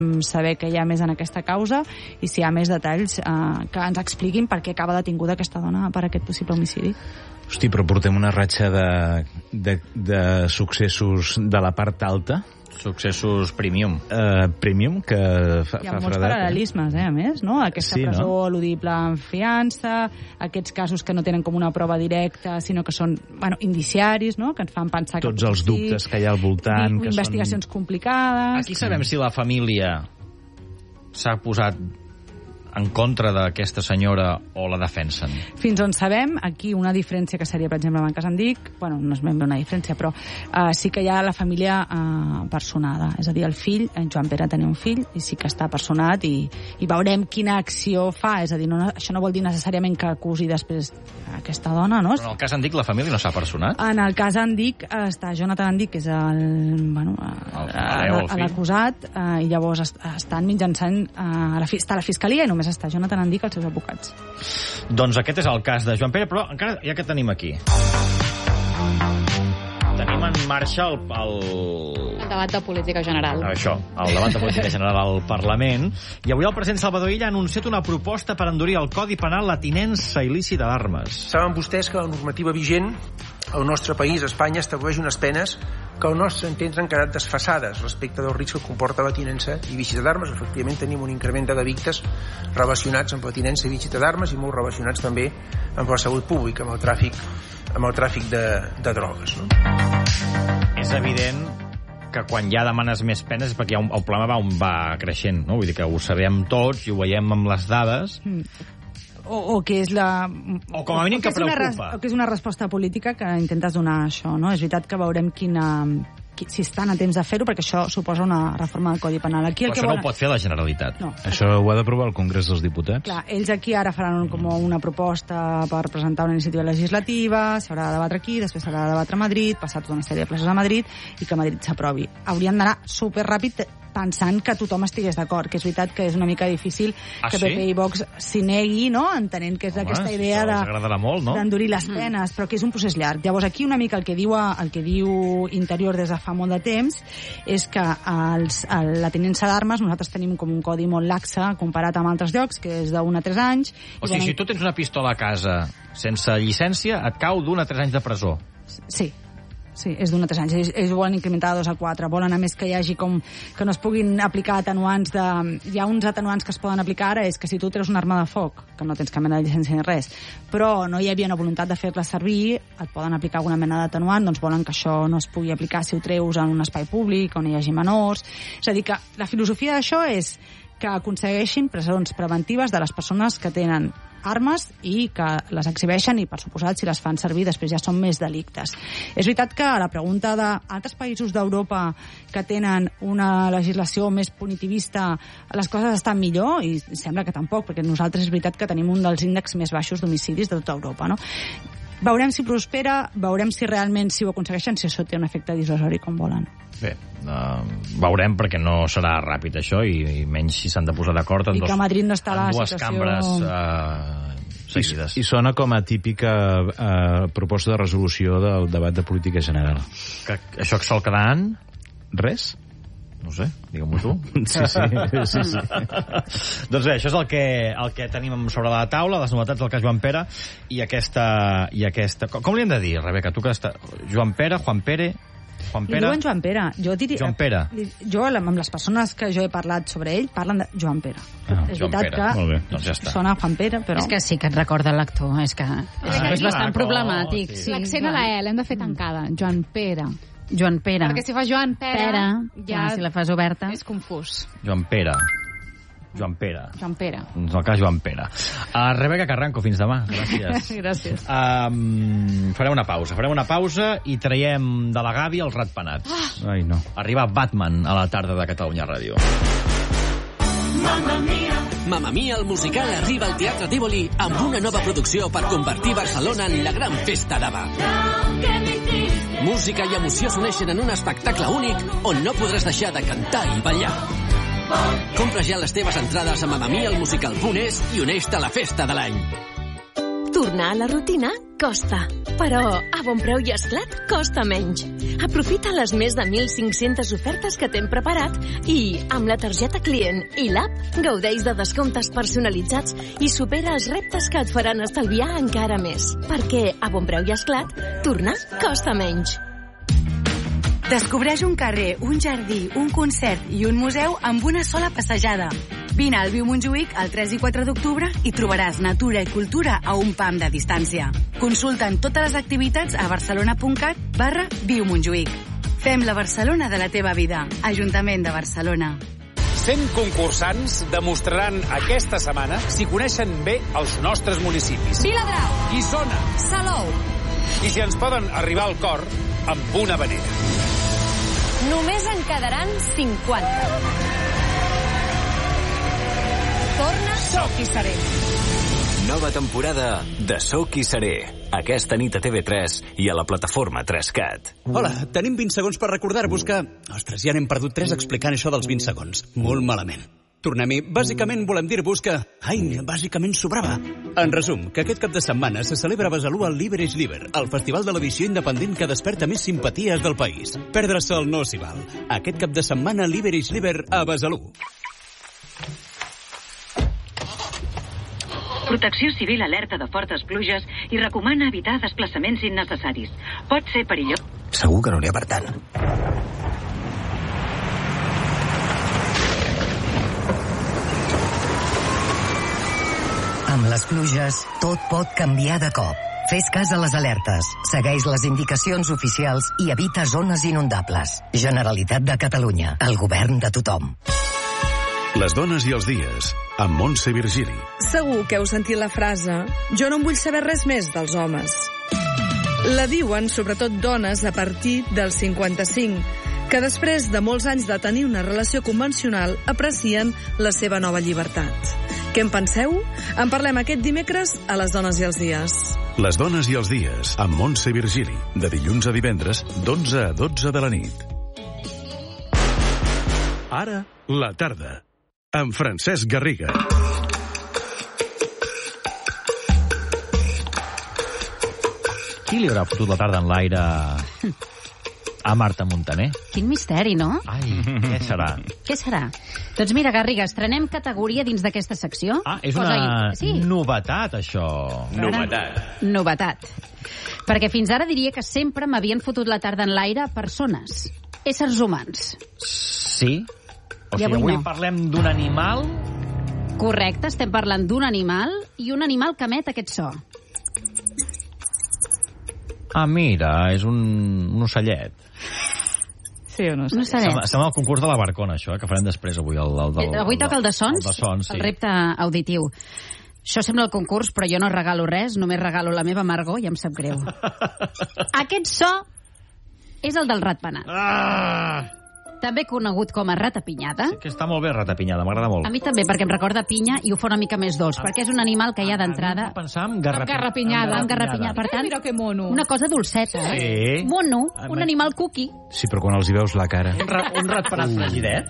saber què hi ha més en aquesta causa i si hi ha més detalls que ens expliquin per què acaba detinguda aquesta dona per aquest possible homicidi. Hosti, però portem una ratxa de successos de la part alta. Successos premium. Premium, que fa Hi ha molts fredat, paral·lelismes, a més, no? Aquesta presó eludible en fiança, aquests casos que no tenen com una prova directa, sinó que són, indiciaris, no? Que ens fan pensar que... Tots els dubtes que hi ha al voltant... Investigacions complicades... Aquí sabem si la família s'ha posat en contra d'aquesta senyora o la defensen. Fins on sabem, aquí una diferència que seria, per exemple, amb en cas Dic, no és ben bé una diferència, però sí que hi ha la família personada. És a dir, el fill, en Joan Pere tenia un fill, i sí que està personat, i veurem quina acció fa. És a dir, això no vol dir necessàriament que acusi després aquesta dona, no? Però en el cas Dic la família no s'ha personat? En el cas Dic està Jonathan Dic, que és l'acusat, i llavors estan mitjançant... Està la fiscalia i només està Jonathan Dic els seus advocats. Doncs aquest és el cas de Joan Pere, però encara ja que tenim aquí. Tenim en marxa el debat de política general. Això, el debat de política general al Parlament. I avui el president Salvador Illa ha anunciat una proposta per endurir el Codi Penal la tinença il·lícita d'armes. Saben vostès que la normativa vigent al nostre país, Espanya, estableix unes penes que al nostre entendre han quedat desfasades respecte del risc que comporta la tinença il·lícita d'armes. Efectivament, tenim un increment de delictes relacionats amb la tinença il·lícita d'armes i molt relacionats també amb la salut pública, amb el tràfic de drogues. No? És evident que quan ja demanes més penes és perquè el problema va creixent, no? Vull dir que ho sabem tots i ho veiem amb les dades. O que és la... O com a mínim que preocupa. O que és una resposta política que intentes donar a això, no? És veritat que veurem si estan a temps de fer-ho, perquè això suposa una reforma del Codi Penal. Aquí però això no ho pot fer la Generalitat. No. Això ho ha d'aprovar el Congrés dels Diputats. Clar, ells aquí ara faran com una proposta per presentar una iniciativa legislativa, s'haurà de debatre aquí, després s'haurà de debatre a Madrid, passar tota una sèrie de places a Madrid i que Madrid s'aprovi. Haurien d'anar superràpid pensant que tothom estigués d'acord, que és veritat que és una mica difícil que PP i Vox s'hi negui, no? Entenent que és aquesta idea d'endurir les penes, però que és un procés llarg. Llavors aquí una mica el que diu Interior des de fa molt de temps és que la tinença d'armes nosaltres tenim com un codi molt laxe comparat amb altres llocs, que és d'1 a 3 anys. O sigui, si tu tens una pistola a casa sense llicència, et cau d'1 a 3 anys de presó. Sí, és d'1 a 3 anys. Ells volen incrementar de 2 a 4. Volen, a més, que hi hagi que no es puguin aplicar atenuants Hi ha uns atenuants que es poden aplicar ara, és que si tu treus una arma de foc, que no tens cap mena de llicència ni res, però no hi havia una voluntat de fer-la servir, et poden aplicar alguna mena d'atenuant, doncs volen que això no es pugui aplicar si ho treus en un espai públic on hi hagi menors. És a dir, que la filosofia d'això és que aconsegueixin presons preventives de les persones que tenen armes i que les exhibeixen i, per suposat, si les fan servir després ja són més delictes. És veritat que a la pregunta d'altres països d'Europa que tenen una legislació més punitivista les coses estan millor, i sembla que tampoc, perquè nosaltres és veritat que tenim un dels índexs més baixos d'homicidis de tota Europa, no? Veurem si prospera, veurem si realment si ho aconsegueixen, si això té un efecte dissuasori com volen. Bé, veurem, perquè no serà ràpid això, i menys si s'han de posar d'acord en que a Madrid no està dues cambres seguides. I sona com a típica proposta de resolució del debat de política general. Això que sol quedar en? Res. No sé, digue-m'ho tu. Sí. Doncs bé, això és el que tenim sobre la taula, les novetats del cas Joan Pere i aquesta... Com li hem de dir, Rebeca? Tu que està... Joan Pere, Juan Pere... Li diuen Joan Pere. Joan Pere. Jo, amb les persones que jo he parlat sobre ell, parlen de Joan Pere. És veritat que doncs ja està. sona Juan Pere, però... És que sí que et recorda l'actor, és bastant problemàtic. Sí. L'accent a la E l'hem de fer tancada. Joan Pere. Perquè si fa Joan Pere ja si la fas oberta és confús. Joan Pere. Doncs el cas Joan Pere. Rebeca Carranco, fins demà. Gràcies. Gràcies. Farem una pausa i traiem de la gàbia els ratpenats. Ai, no. Arriba Batman a la tarda de Catalunya Ràdio. Mamma Mia, el musical arriba al Teatre Tívoli amb una nova producció per convertir Barcelona en la gran festa d'Ava. Música i emoció s'uneixen en un espectacle únic on no podràs deixar de cantar i ballar. Compra ja les teves entrades a mamamialmusical.es i uneix-te a la festa de l'any. Tu Tornar a la rutina costa, però a Bon Preu i Esclat costa menys. Aprofita les més de 1.500 ofertes que t'hem preparat i, amb la targeta client i l'app, gaudeix de descomptes personalitzats i supera els reptes que et faran estalviar encara més. Perquè a Bon Preu i Esclat, tornar costa menys. Descobreix un carrer, un jardí, un concert i un museu amb una sola passejada. Vine al Viu Montjuïc el 3 i 4 d'octubre i trobaràs natura i cultura a un pam de distància. Consulta'n totes les activitats a barcelona.cat/Viu Montjuïc. Fem la Barcelona de la teva vida. Ajuntament de Barcelona. 100 concursants demostraran aquesta setmana si coneixen bé els nostres municipis. Viladrau, Guissona, Salou. I si ens poden arribar al cor amb una vanera. Només en quedaran 50. Torna Soc i Seré. Nova temporada de Soc i Seré. Aquesta nit a TV3 i a la plataforma 3Cat. Hola, tenim 20 segons per recordar-vos que... Ostres, ja n'hem perdut 3 explicant això dels 20 segons. Molt malament. Tornem-hi. Bàsicament volem dir-vos que... bàsicament sobrava. En resum, que aquest cap de setmana se celebra a Besalú el Liber és Liber, el festival de l'edició independent que desperta més simpaties del país. Perdre-se'l no s'hi val. Aquest cap de setmana Liber és Liber a Besalú. Protecció Civil alerta de fortes pluges i recomana evitar desplaçaments innecessaris. Pot ser perillós. Segur que no n'hi ha per tant. Amb les pluges, tot pot canviar de cop. Fes cas a les alertes, segueix les indicacions oficials i evita zones inundables. Generalitat de Catalunya, el govern de tothom. Les dones i els dies, amb Montse Virgili. Segur que heu sentit la frase «Jo no en vull saber res més dels homes». La diuen sobretot dones a partir dels 55, que després de molts anys de tenir una relació convencional aprecien la seva nova llibertat. Què en penseu? En parlem aquest dimecres a Les dones i els dies. Les dones i els dies, amb Montse Virgili, de dilluns a divendres, d'11 a 12 de la nit. Ara, la tarda, amb Francesc Garriga. Qui li haurà fotut la tarda en l'aire a Marta Montaner? Quin misteri, no? Ai, què serà? Què serà? Doncs mira, Garriga, estrenem categoria dins d'aquesta secció. Ah, és una novetat, això. Novetat. Perquè fins ara diria que sempre m'havien fotut la tarda en l'aire persones, éssers humans. Sí? O sigui, avui parlem d'un animal? Correcte, estem parlant d'un animal i un animal que emet aquest so. Ah, mira, és un ocellet. Sí, un ocellet. Estem al concurs de la Barcona, això, que farem després avui. Avui toca el de sons, el de sons, sí. El repte auditiu. Això sembla el concurs, però jo no regalo res, només regalo la meva Margot i em sap greu. Aquest so és el del ratpenat. També conegut com a ratapinyada. Sí, que està molt bé, ratapinyada, m'agrada molt. A mi també, perquè em recorda pinya i ho fa una mica més dolç, perquè és un animal que ja d'entrada... Pensar en garrapinyada. Per tant, mira que mono. Una cosa dolceta, Sí. Mono, un animal cookie. Sí, però quan els hi veus la cara... Un ratpenat fregidet?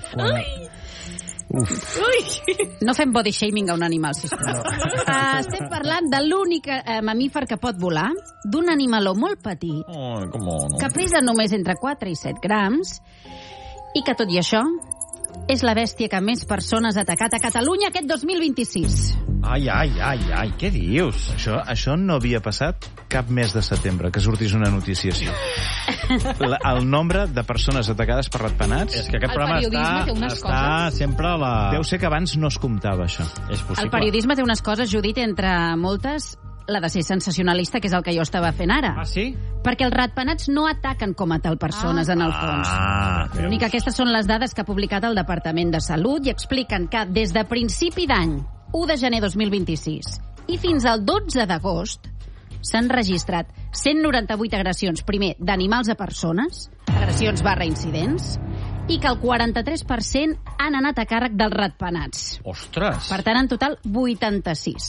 No fem body shaming a un animal, sisplau. Estem parlant de l'únic mamífer que pot volar, d'un animaló molt petit, que pesa només entre 4 i 7 grams, i que, tot i això, és la bèstia que més persones ha atacat a Catalunya aquest 2026. Ai, què dius? Això no havia passat cap mes de setembre, que sortís una notícia així. El nombre de persones atacades per ratpenats... És que aquest programa està sempre a la... Deu ser que abans no es comptava, això. És possible. El periodisme té unes coses, Judit, entre moltes... La de ser sensacionalista, que és el que jo estava fent ara. Ah, sí? Perquè els ratpenats no ataquen com a tal persones, en el fons. L'únic que aquestes són les dades que ha publicat el Departament de Salut i expliquen que des de principi d'any, 1 de gener 2026, i fins al 12 d'agost, s'han registrat 198 agressions, primer, d'animals a persones, agressions / incidents, i que el 43% han anat a càrrec dels ratpenats. Ostres! Per tant, en total, 86.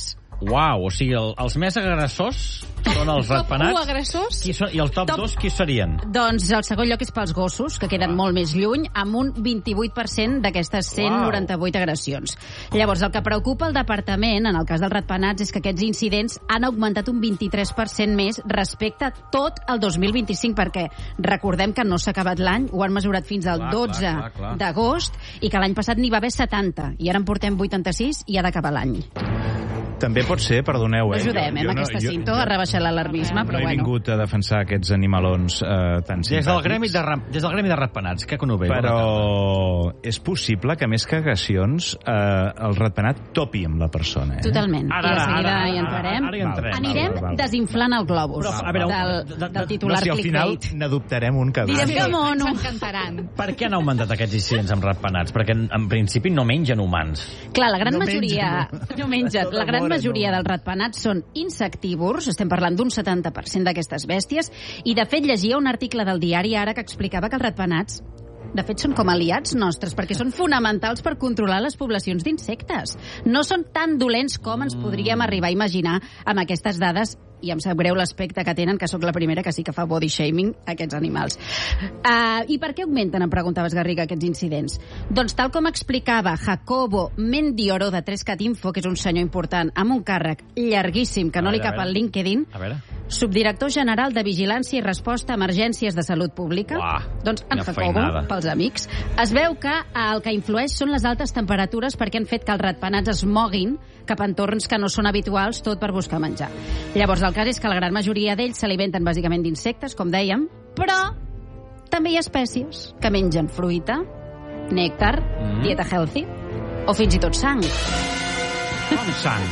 Uau, o sigui, els més agressors són els ratpenats. Top 1 agressors? I el top 2 qui serien? Doncs el segon lloc és pels gossos, que queden molt més lluny, amb un 28% d'aquestes 198 agressions. Llavors, el que preocupa el departament, en el cas dels ratpenats, és que aquests incidents han augmentat un 23% més respecte a tot el 2025, perquè recordem que no s'ha acabat l'any, ho han mesurat fins al 12 d'agost, i que l'any passat n'hi va haver 70, i ara en portem 86 i ha d'acabar l'any. També pot ser, perdoneu... No ajudem, amb aquesta cinta a rebaixar l'alarmisme, però bueno. No he vingut a defensar aquests animalons tan simpàtics. Des del gremi de ratpenats, què conobeu? Però és possible que més que agressions el ratpenat topi amb la persona. Totalment. I de seguida hi entrarem. Anirem desinflant el globus del titular clickbait. No sé, al final n'adoptarem un cada direm que mono. S'encantaran. Per què han augmentat aquests incidents amb ratpenats? Perquè en principi no mengen humans. Clar, la gran majoria... No mengen. La gran majoria dels ratpenats són insectívors, estem parlant d'un 70% d'aquestes bèsties, i de fet llegia un article del diari Ara que explicava que els ratpenats de fet són com aliats nostres, perquè són fonamentals per controlar les poblacions d'insectes. No són tan dolents com ens podríem arribar a imaginar amb aquestes dades, i em sap greu l'aspecte que tenen, que sóc la primera que sí que fa body shaming a aquests animals. I per què augmenten, em preguntaves, Garriga, aquests incidents? Doncs tal com explicava Jacobo Mendioro de 3CatInfo, que és un senyor important amb un càrrec llarguíssim que no li cap al LinkedIn, subdirector general de Vigilància i Resposta a Emergències de Salut Pública, doncs en Jacobo, pels amics, es veu que el que influeix són les altes temperatures perquè han fet que els ratpenats es moguin cap a entorns que no són habituals, tot per buscar menjar. Llavors, el cas és que la gran majoria d'ells s'alimenten bàsicament d'insectes, com dèiem, però també hi ha espècies que mengen fruita, nèctar, dieta healthy, o fins i tot sang. Com sang?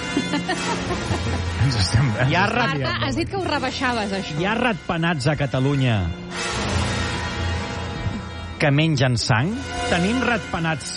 Marta, has dit que ho rebaixaves, això. Hi ha ratpenats a Catalunya que mengen sang? Tenim ratpenats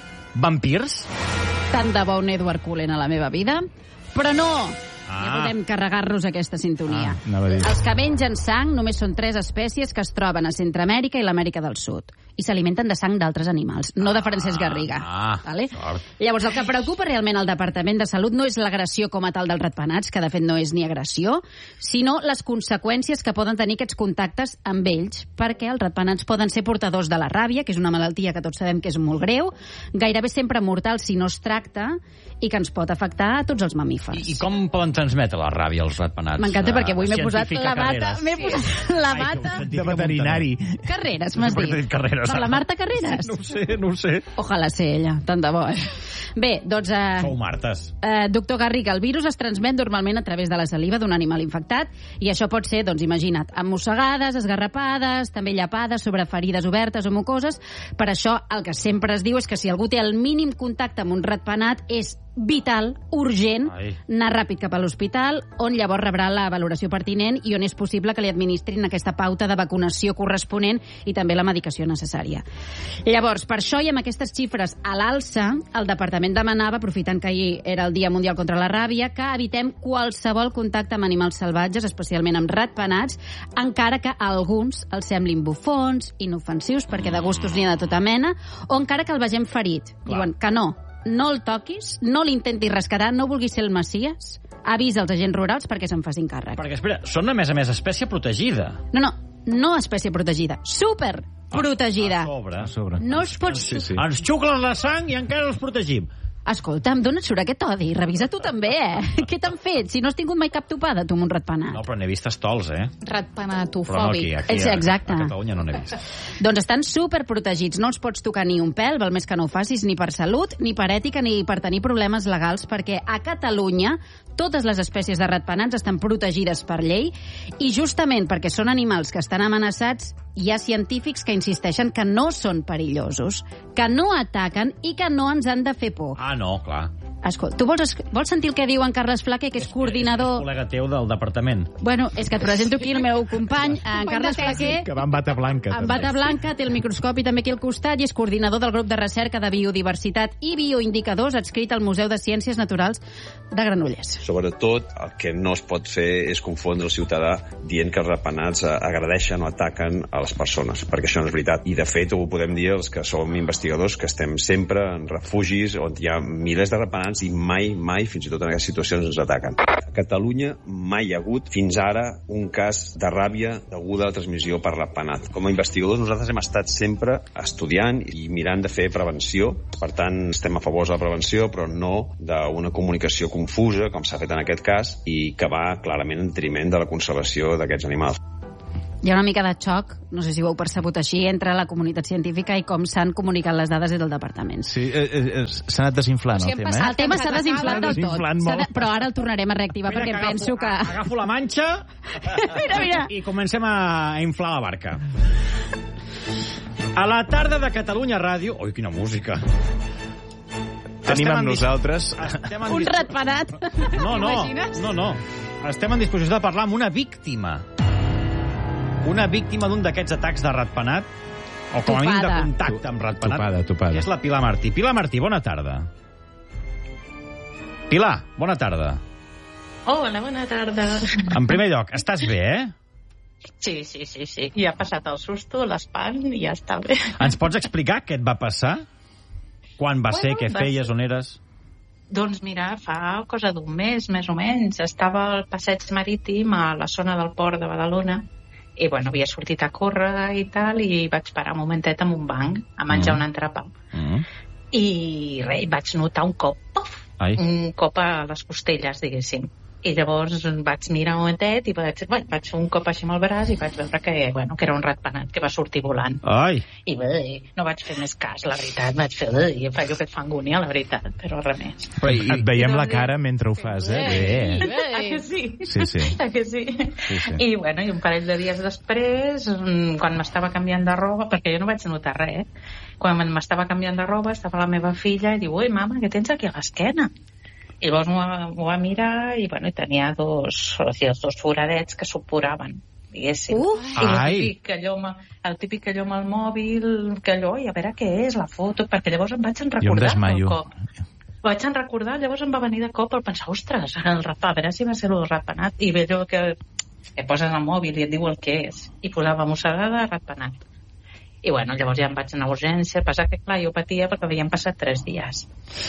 vampirs? Tant de bo un Edward Cullen a la meva vida, però no! Ja podem carregar-nos aquesta sintonia. Els que mengen sang només són 3 espècies que es troben a Centroamèrica i l'Amèrica del Sud. I s'alimenten de sang d'altres animals, no de Francesc Garriga. Vale? Llavors, el que preocupa realment al Departament de Salut no és l'agressió com a tal dels ratpenats, que de fet no és ni agressió, sinó les conseqüències que poden tenir aquests contactes amb ells, perquè els ratpenats poden ser portadors de la ràbia, que és una malaltia que tots sabem que és molt greu, gairebé sempre mortal si no es tracta, i que ens pot afectar a tots els mamífers. I com poden transmetre la ràbia als ratpenats? M'encanta perquè avui m'he posat la bata. M'he posat la bata de veterinari. Carreras, m'has dit. Carreras. Per la Marta Carreras? No ho sé. Ojalà ser ella, tant de bo. Bé, doncs... Sou Martes. Doctor Garriga, el virus es transmet normalment a través de la saliva d'un animal infectat, i això pot ser, doncs imagina't, amb mossegades, esgarrapades, també llapades sobre ferides obertes o mucoses. Per això el que sempre es diu és que si algú té el mínim contacte amb un ratpenat és vital, urgent, anar ràpid cap a l'hospital, on llavors rebrà la valoració pertinent i on és possible que li administrin aquesta pauta de vacunació corresponent i també la medicació necessària. Llavors, per això i amb aquestes xifres a l'alça, el Departament demanava, aprofitant que ahir era el Dia Mundial contra la Ràbia, que evitem qualsevol contacte amb animals salvatges, especialment amb ratpenats, encara que a alguns els semblin bufons, inofensius, perquè de gustos n'hi ha de tota mena, o encara que el vegem ferit. Diuen que no el toquis, no l'intentis rescatar, no vulguis ser el Messies, avisa els agents rurals perquè se'n facin càrrec. Perquè, espera, són a més espècie protegida. No espècie protegida, super protegida. A sobre. No els pots... Sí. Ens xuclen la sang i encara els protegim. Escolta'm, d'on et surt aquest odi? Revisa tu també, Què t'han fet? Si no has tingut mai cap topada, tu, amb un ratpenat. No, però n'he vist estols, Ratpenatofòbic. Però no aquí exacte. A Catalunya no n'he vist. Doncs estan superprotegits, no els pots tocar ni un pèl, val més que no ho facis ni per salut, ni per ètica, ni per tenir problemes legals, perquè a Catalunya totes les espècies de ratpenats estan protegides per llei, i justament perquè són animals que estan amenaçats, hi ha científics que insisteixen que no són perillosos, que no ataquen i que no ens han de fer por. No, clar. Escolta, tu vols sentir el que diu en Carles Flaquer, que és coordinador... És col·lega teu del departament. Bueno, és que et presento aquí el meu company, en Carles Flaquer... Que va amb bata blanca. Amb bata blanca, té el microscopi també aquí al costat i és coordinador del grup de recerca de biodiversitat i bioindicadors adscrit al Museu de Ciències Naturals de Granollers. Sobretot, el que no es pot fer és confondre el ciutadà dient que els ratpenats agredeixen o ataquen a les persones, perquè això no és veritat. I, de fet, ho podem dir els que som investigadors, que estem sempre en refugis on hi ha milers de ratpenats ratpenats i mai, fins i tot en aquestes situacions, ens ataquen. A Catalunya mai hi ha hagut, fins ara, un cas de ràbia deguda a la transmissió per ratpenat. Com a investigadors, nosaltres hem estat sempre estudiant i mirant de fer prevenció. Per tant, estem a favor de la prevenció, però no d'una comunicació confusa, com s'ha fet en aquest cas, i que va clarament en detriment de la conservació d'aquests animals. Hi ha una mica de xoc, no sé si ho heu percebut així, entre la comunitat científica i com s'han comunicat les dades des del departament. Sí, s'ha anat desinflant el tema, El tema s'ha desinflat del tot, però ara el tornarem a reactivar perquè penso que... Agafo la manxa mira. I comencem a inflar la barca. A la tarda de Catalunya Ràdio... Ui, quina música! Tenim amb nosaltres... Un ratpenat. No. Estem en disposició de parlar amb una víctima. Una víctima d'un d'aquests atacs de ratpenat, o com a mínim de contacte amb ratpenat. Topada. És la Pilar Martí. Pilar Martí, bona tarda. Pilar, bona tarda. Hola, bona tarda. En primer lloc, estàs bé, Sí. Ja ha passat el susto, l'espant, i ja està bé. Ens pots explicar què et va passar? Quan va ser, què feies, on eres? Doncs mira, fa cosa d'un mes, més o menys. Estava al passeig marítim a la zona del port de Badalona i, havia sortit a córrer i tal, i vaig parar un momentet en un banc a menjar un entrepà. I vaig notar un cop a les costelles, diguéssim. I llavors vaig mirar un momentet i vaig fer un cop així amb el braç i vaig veure que era un ratpenat que va sortir volant. I no vaig fer més cas, la veritat. Vaig fer allò que et fa angúnia, la veritat, però res més. Però et veiem la cara mentre ho fas, Bé. Que sí? Sí. Que sí? I un parell de dies després, quan m'estava canviant de roba, perquè jo no vaig notar res, quan m'estava canviant de roba, estava la meva filla i diu, ui, mama, què tens aquí a l'esquena? I llavors m'ho va mirar i tenia dos foradets que supuraven, diguéssim. I el típic que allò amb el mòbil, que allò, i a veure què és, la foto, perquè llavors em vaig recordar el cop. Vaig recordar, llavors em va venir de cop el pensar, ostres, el ratpenat, a veure si va ser el ratpenat, i ve allò que poses al mòbil i et diu el que és, i posava mossegada ratpenat. I llavors ja em vaig anar a urgència, passa que clar, jo patia perquè havien passat 3 dies.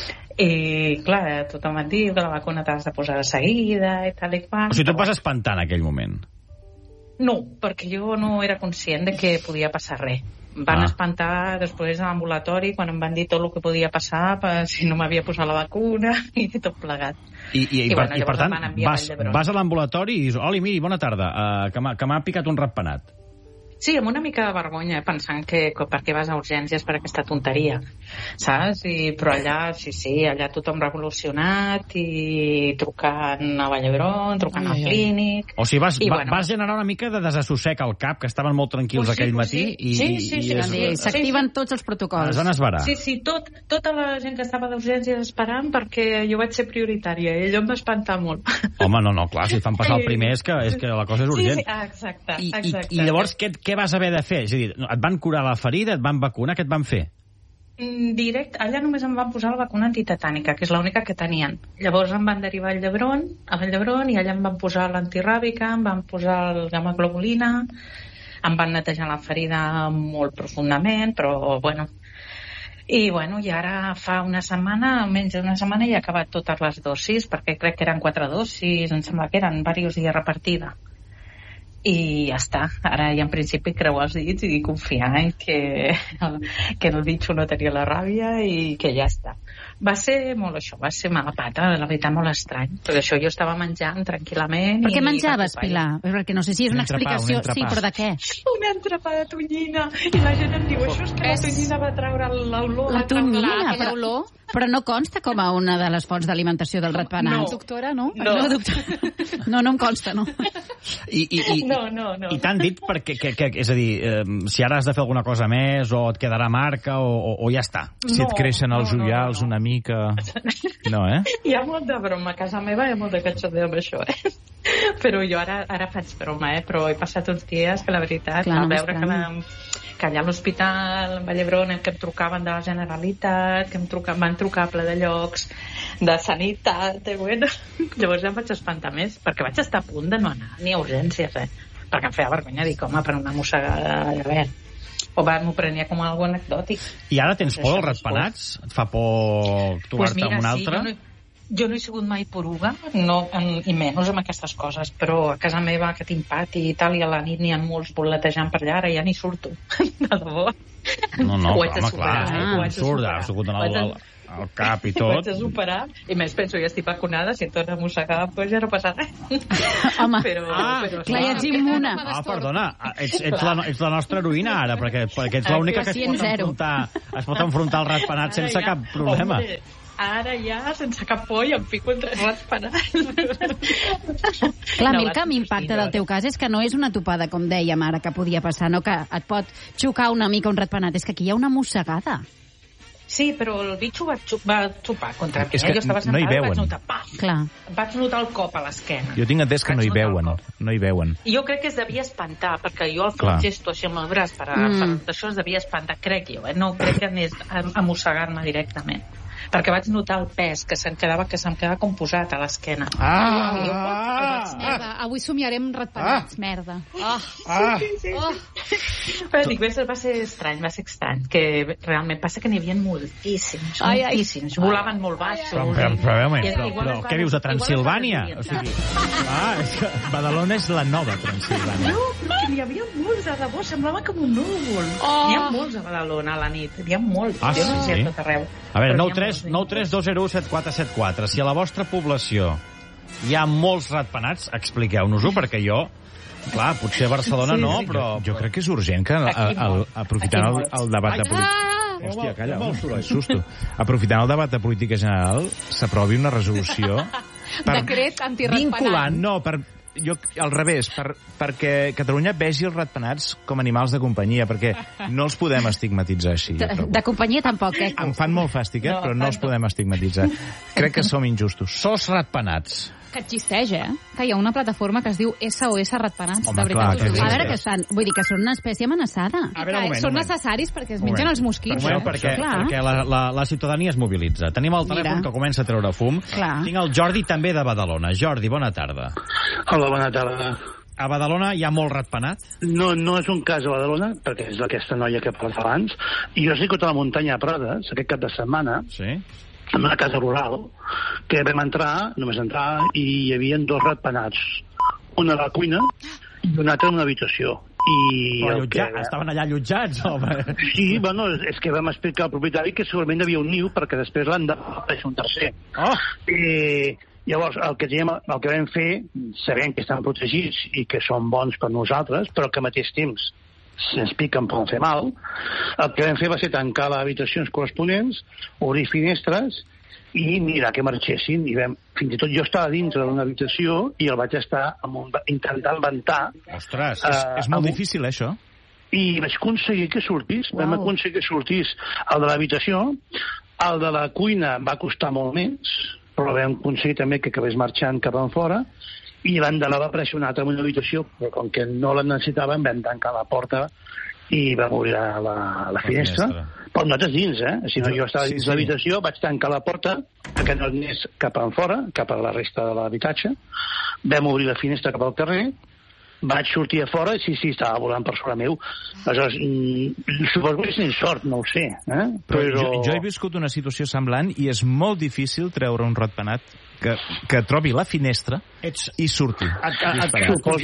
I clar, tothom et diu que la vacuna t'has de posar de seguida i tal i qual. O sigui, tu et vas espantar en aquell moment? No, perquè jo no era conscient de que podia passar res. Em van espantar després a l'ambulatori quan em van dir tot el que podia passar si no m'havia posat la vacuna i tot plegat. I per tant, vas a l'ambulatori i dius, oli, miri, bona tarda, que m'ha picat un ratpenat. Sí, amb una mica de vergonya, pensant que per què vas a urgències per aquesta tonteria, saps? Però allà, allà tothom revolucionat i trucant a Vall d'Hebron, trucant al clínic... O sigui, vas generar una mica de desassossec al cap, que estaven molt tranquils aquell matí i s'activen tots els protocols. Es van esverar. Sí, tota la gent que estava d'urgències esperant perquè jo vaig ser prioritària i allò em va espantar molt. Home, no, clar, si et fan passar el primer és que la cosa és urgent. Sí, exacte. I llavors què vas haver de fer? És a dir, et van curar la ferida, et van vacunar, què et van fer? Directe, allà només em van posar la vacuna antitetànica, que és l'única que tenien. Llavors em van derivar a Vall d'Hebron, i allà em van posar l'antiràbica, em van posar el gamma-globulina, em van netejar la ferida molt profundament, però I ara fa una setmana, menys d'una setmana, ja he acabat totes les dosis, perquè crec que eren 4 dosis, em sembla que eren diversos dies repartida. I ja està, ara ja en principi creuar els dits i confiar en que el bitxo no tenia la ràbia i que ja està. Va ser molt això, va ser mala pata, la veritat molt estrany, perquè això jo estava menjant tranquil·lament. Per què menjaves, Pilar? Perquè no sé si és una explicació. Sí, però de què? Un entrepà de tonyina, i la gent em diu, això és que la tonyina va treure l'olor. La tonyina? Però no consta com a una de les fonts d'alimentació del ratpenat. No, doctora, no? No, doctora. No em consta, no. No. I t'han dit perquè, és a dir, si ara has de fer alguna cosa més o et quedarà marca o ja està? Si et creixen els ullals una mica... No, Hi ha molt de broma, a casa meva hi ha molt de cachondeo amb això, Però jo ara faig broma, però he passat uns dies que la veritat, a veure que allà a l'hospital, a Vall d'Hebron, que em trucaven de la Generalitat, que van trucar a ple de llocs, de sanitat, llavors ja em vaig espantar més, perquè vaig estar a punt de no anar ni a urgències, perquè em feia vergonya dir, home, per una mossegada, a veure, o m'ho prenia com algo anecdòtic. I ara tens por als ratpenats? Et fa por trobar-te amb un altre? Jo no he sigut mai poruga, no, i menys amb aquestes coses, però a casa meva, que tinc pati i tal, i a la nit n'hi ha molts voletejant per allà, ara ja ni surto, de debò. No, home, clar, surt, ha sortit al cap i tot. Ho haig de superar, i més penso, ja estic vacunada, si em torna a mossegar, doncs ja no passa res. Home, però clar, ja ets immuna. Perdona, ets la nostra heroïna ara, perquè ets l'única que es pot enfrontar al ratpenat sense cap problema. Ara ja, sense cap por, i em fico entre ratpenats. Clar, a mi el que m'impacta del teu cas és que no és una topada, com dèiem ara, que podia passar, no que et pot xocar una mica un ratpenat, és que aquí hi ha una mossegada. Sí, però el bitxo va xupar contra mi. És que jo estava sentada, no hi veuen. Vaig notar, pam, vaig notar el cop a l'esquena. Jo tinc entès que no hi veuen. I jo crec que es devia espantar, perquè jo el gesto així amb el braç, d'això es devia espantar, crec jo, no crec que anés a mossegar-me directament. Perquè vaig notar el pes, que se'm quedava com posat a l'esquena. Merda, avui somiarem ratpenats, merda. Sí. Però dic, va ser estrany, que realment passa que n'hi havia moltíssims, volaven molt baixos. Però què vius, a Transilvània? O sigui, és que Badalona és la nova Transilvània. No, però n'hi havia molts, de debò, semblava com un núvol. N'hi ha molts a Badalona a la nit, n'hi ha molts. Sí? A tot arreu. A veure, 932017474. Si a la vostra població hi ha molts ratpenats, expliqueu-nos-ho, perquè jo, clar, potser a Barcelona no, però... Jo crec que és urgent que, aprofitant el debat de política... Hòstia, calla, susto. Aprofitant el debat de política general, s'aprovi una resolució... Decret antiratpenat. Vinculant, no, al revés, perquè Catalunya vegi els ratpenats com animals de companyia, perquè no els podem estigmatitzar així. De companyia tampoc, Em fan molt fàstic, però no els podem estigmatitzar. Crec que som injustos. Sos ratpenats. Que existeix, que hi ha una plataforma que es diu SOS Ratpenats. Home, clar, a veure què fan. Vull dir que són una espècie amenaçada. Són necessaris perquè es mengen els mosquits. Perquè la ciutadania es mobilitza. Tenim el telèfon que comença a treure fum. Tinc el Jordi també de Badalona. Jordi, bona tarda. Hola, bona tarda. A Badalona hi ha molt ratpenat? No és un cas a Badalona, perquè és d'aquesta noia que parlat abans. I jo he sigut a la muntanya a Prades, aquest cap de setmana, en una casa rural, que vam només entrar, i hi havia 2 ratpenats. Un a la cuina i un altre en una habitació. Estaven allà allotjats? Sí, és que vam explicar al propietari que segurament hi havia un niu, perquè després l'han d'aparèixer un tercer. Llavors, el que vam fer, sabent que estan protegits i que són bons per nosaltres, però que al mateix temps, si ens piquen poden fer mal, el que vam fer va ser tancar les habitacions corresponents, obrir finestres i mirar que marxessin. Fins i tot jo estava dintre d'una habitació i el vaig estar intentant ventar. Ostres, és molt difícil, això. I vaig aconseguir que sortís. Vam aconseguir que sortís el de l'habitació. El de la cuina va costar molt més, però vam aconseguir també que acabés marxant cap enfora. I l'endemà va aparèixer un altre en una habitació, però com que no la necessitàvem vam tancar la porta i vam obrir la finestra. Però nosaltres dins, Si no, jo estava dins l'habitació, vaig tancar la porta perquè no anés cap enfora, cap a la resta de l'habitatge. Vam obrir la finestra cap al carrer, vaig sortir a fora i sí, estava volant per sobre meu. Aleshores, suposo que és sort, no ho sé. Però jo he viscut una situació semblant i és molt difícil treure un ratpenat que trobi la finestra i surti. Suposo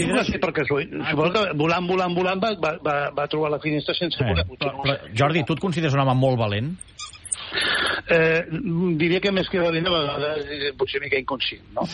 que volant va trobar la finestra sense poder continuar. Jordi, tu et consideres un home molt valent? Diria que més que valent a vegades potser una mica inconscient, no?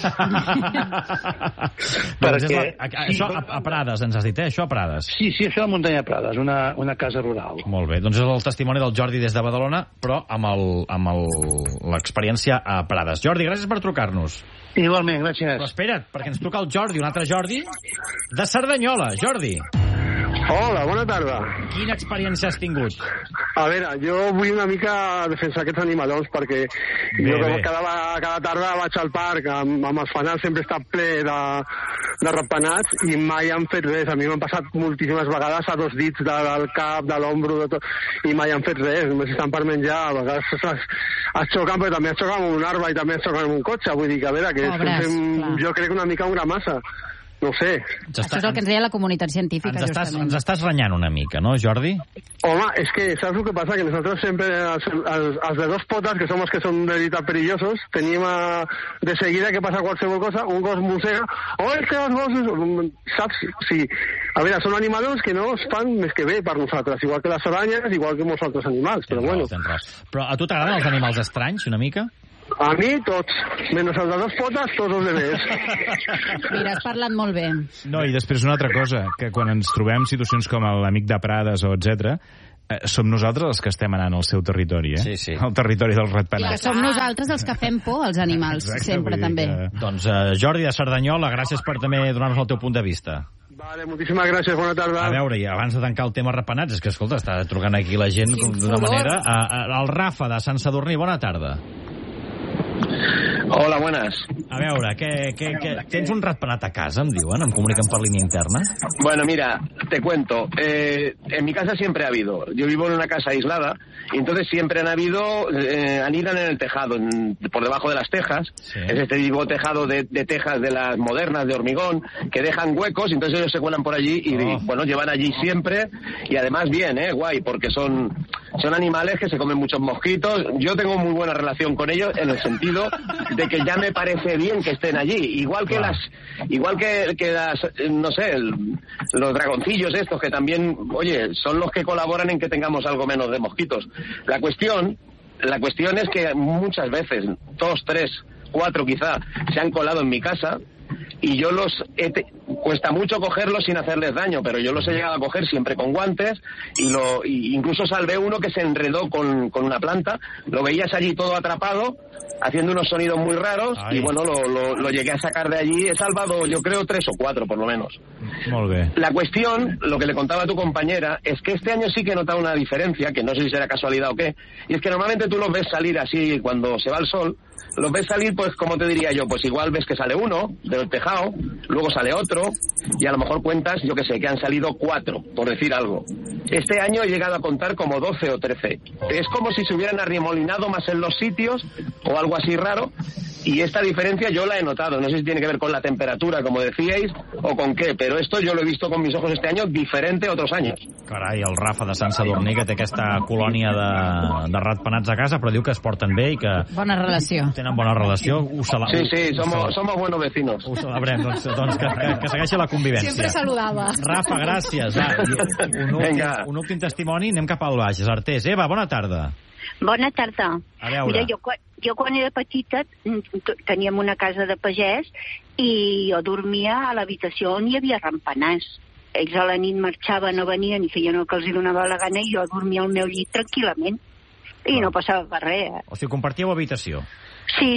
Això a Prades, ens has dit, això a Prades? Sí, això a la muntanya de Prades, una casa rural. Molt bé, doncs és el testimoni del Jordi des de Badalona, però amb l'experiència a Prades. Jordi, gràcies per trucar-nos. Igualment, gràcies. Però espera't, perquè ens truca el Jordi, un altre Jordi, de Cerdanyola. Jordi. Hola, bona tarda. Quina experiència has tingut? A veure, jo vull una mica defensar aquests animalons, perquè cada tarda vaig al parc amb els fanals, sempre està ple de ratpenats i mai han fet res. A mi m'han passat moltíssimes vegades a 2 dits del cap, de l'ombro, de tot, i mai han fet res. Només estan per menjar, a vegades es xoquen, però també es xoquen amb un arbre i també es xoquen amb un cotxe. Vull dir que, a veure, que jo crec una mica una massa. no sé. Això és el que ens deia la comunitat científica, justament. Ens estàs renyant una mica, no, Jordi? Home, és que saps el que passa? Que nosaltres sempre, els de dos potes, que som els que són de veritat perillosos, tenim de seguida que passa qualsevol cosa, un gos mossega, és que els gossos... Saps? Sí. A veure, són animals que no estan més que bé per nosaltres, igual que les aranyes, igual que molts altres animals, però bueno. Però a tu t'agraden els animals estranys, una mica? A mi tots, menys els de dos potes, tots els demés. Mira, has parlat molt bé. No, i després una altra cosa, que quan ens trobem situacions com l'amic de Prades o etc, som nosaltres els que estem anant al seu territori, Sí, sí. El territori dels ratpenats. Que som nosaltres els que fem por als animals, sempre també. Doncs Jordi de Cerdanyola, gràcies per també donar-nos el teu punt de vista. Vale, moltíssimes gràcies, bona tarda. A veure, i abans de tancar el tema ratpenats, és que, escolta, està trucant aquí la gent d'una manera... El Rafa, de Sant Sadurní, bona tarda. Hola, buenas. A veure, tens un ratpenat a casa, em diuen? Em comuniquen per línia interna? Bueno, mira, te cuento. En mi casa siempre ha habido. Yo vivo en una casa aislada y entonces siempre han habido, anidan en el tejado, por debajo de las tejas. Sí. Es este tipo tejado de tejas de las modernas, de hormigón, que dejan huecos y entonces ellos se cuelan por allí y, bueno, llevan allí siempre y además bien, guay, porque son animales que se comen muchos mosquitos. Yo tengo muy buena relación con ellos en el sentido de que ya me parece bien que estén allí, igual que las, no sé, los dragoncillos estos que también, oye, son los que colaboran en que tengamos algo menos de mosquitos. La cuestión es que muchas veces, 2, 3, 4 quizá, se han colado en mi casa y yo cuesta mucho cogerlos sin hacerles daño, pero yo los he llegado a coger siempre con guantes y incluso salvé uno que se enredó con una planta, lo veías allí todo atrapado, haciendo unos sonidos muy raros. Ay. Y bueno, lo llegué a sacar de allí. He salvado, yo creo, 3 o 4 por lo menos. Molt bé. La cuestión, lo que le contaba a tu compañera, es que este año sí que he notado una diferencia, que no sé si será casualidad o qué, y es que normalmente tú los ves salir así cuando se va el sol, los ves salir, pues, como te diría yo, pues igual ves que sale uno del tejado, luego sale otro, y a lo mejor cuentas, yo que sé, que han salido 4, por decir algo. Este año he llegado a contar como 12 o 13. Es como si se hubieran arremolinado más en los sitios, o algo así raro, y esta diferencia yo la he notado. No sé si tiene que ver con la temperatura, como decíais, o con qué, pero esto yo lo he visto con mis ojos este año diferente a otros años. Carai, el Rafa de Sant Sadurní, que té aquesta colònia de ratpenats a casa, però diu que es porten bé i que... Bona relació. Tenen bona relació. Sí, somos buenos vecinos. Ho celebrem, doncs que segueixi la convivència. Sempre saludava. Rafa, gràcies. Un últim testimoni, anem cap al Baix, Artés. Eva, bona tarda. Bona tarda. A veure. Mira, jo quan era petita teníem una casa de pagès i jo dormia a l'habitació on hi havia ratpenats. Ells a la nit marxaven o venien i feien el que els donava la gana i jo dormia al meu llit tranquil·lament. I no passava res. O sigui, compartíeu habitació? Sí.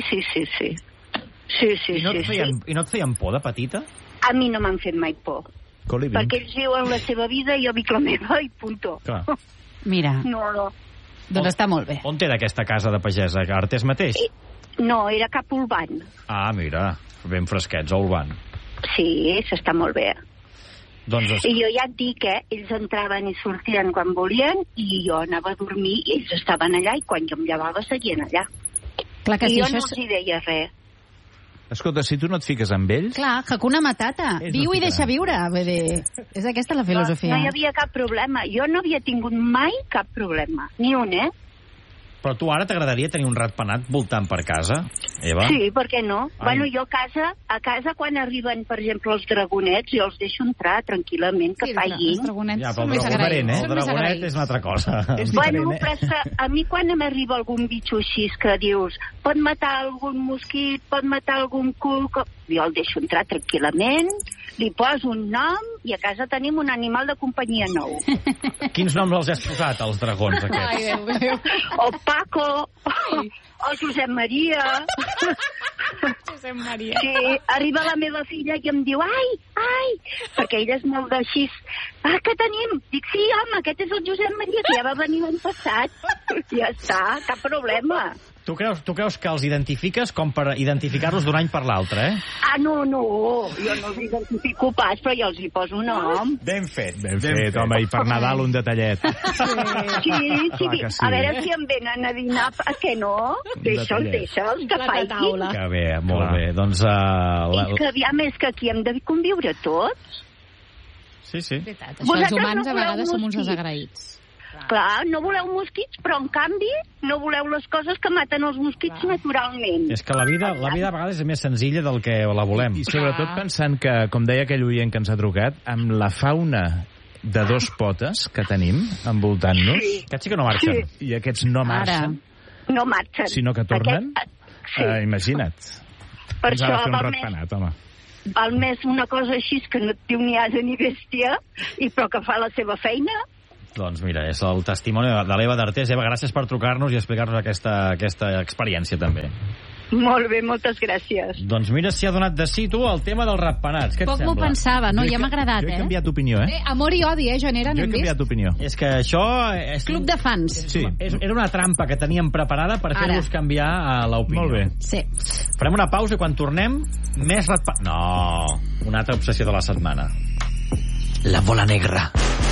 I no et feien por de petita? A mi no m'han fet mai por. Perquè ells viuen la seva vida i jo vic la meva i punto. Clar. Mira. No. Doncs està molt bé. On era aquesta casa de pagès? A Artés mateix? No, era cap a Olvan. Ah, mira, ben fresquets a Olvan. Sí, s'està molt bé. Doncs... I jo ja et dic, ells entraven i sortien quan volien i jo anava a dormir i ells estaven allà i quan jo em llevava seguien allà. Clar que I si jo això no els hi deia res. Escolta, si tu no et fiques amb ells... Clar, Hakuna Matata. Viu i deixa viure. Vull dir, és aquesta la filosofia. No hi havia cap problema. Jo no havia tingut mai cap problema. Ni un, Però tu ara t'agradaria tenir un ratpenat voltant per casa, Eva? Sí, per què no? Ai. Bueno, jo a casa quan arriben, per exemple, els dragonets, jo els deixo entrar tranquil·lament, que fallin. Els dragonets ja, però el dragonet, el dragonet és una altra cosa. Bueno, però és que a mi quan m'arriba algun bitxo així que dius pot matar algun mosquit, pot matar algun cuc, jo el deixo entrar tranquil·lament, li poso un nom i a casa tenim un animal de companyia nou. Quins noms els has posat, als dragons, aquests? Ai, Déu meu. O Paco, o Josep Maria. Josep Maria. Sí, arriba la meva filla i em diu ai, perquè ella és molt d'així. Què tenim? Dic, sí, home, aquest és el Josep Maria, que ja va venir l'any passat. Ja està, cap problema. Tu creus que els identifiques com per identificar-los d'un any per l'altre, Ah, no, jo no els identifico pas, però jo els hi poso nom. Ben fet, home, i per Nadal un detallet. Sí. Sí. A veure si em venen a dinar, a què no? Deixa'ls, que faig. Que bé, molt Molt bé, doncs... És que aviam, és que aquí hem de conviure tots. Sí. Veritat, això els humans a vegades som uns desagraïts. Clar, no voleu mosquits, però en canvi no voleu les coses que maten els mosquits naturalment. És que la vida a vegades és més senzilla del que la volem. I sobretot pensant que, com deia aquell oient que ens ha trucat, amb la fauna de 2 potes que tenim envoltant-nos... Aquests sí que no marxen. Sí. I aquests no marxen. No marxen. Sinó que tornen. Imagina't. Per ens això ha de fer un ratpenat, home. Val més una cosa així que no et diu ni ase ni bèstia, però que fa la seva feina. Doncs mira, és el testimoni de l'Eva d'Artés. Eva, gràcies per trucar-nos i explicar-nos aquesta experiència també. Molt bé, moltes gràcies. Doncs mira si ha donat de si tu el tema dels ratpenats. Què et Poc sembla? m'ho pensava, no? Ja m'ha agradat, Jo he canviat d'opinió, Amor i odi, Joanera, Jo he n'hem vist? canviat d'opinió. És que això... Club de fans. Sí. Era una trampa que teníem preparada per fer-vos canviar l'opinió. Molt bé. Sí. Farem una pausa i quan tornem, més ratpenats. No, una altra obsessió de la setmana. La bola negra.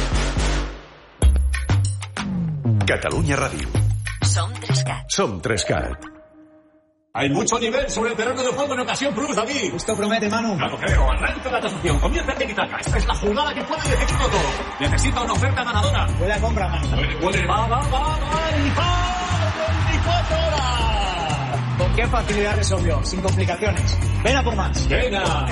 Catalunya Ràdio. Som 3CAT. Som 3CAT. Hay mucho nivel sobre el terreno de juego en ocasión plus, David. Esto promete, Manu. Claro, creo. Arranca la tasación. Comienza el tiki-taka. Esta es la jugada que puede decirlo todo. Necesita una oferta ganadora. Buena compra, Manu. Puede. Va. Y va. 24 horas. ¿Con qué facilidad resolvió? Sin complicaciones. Ven a por más. Venga.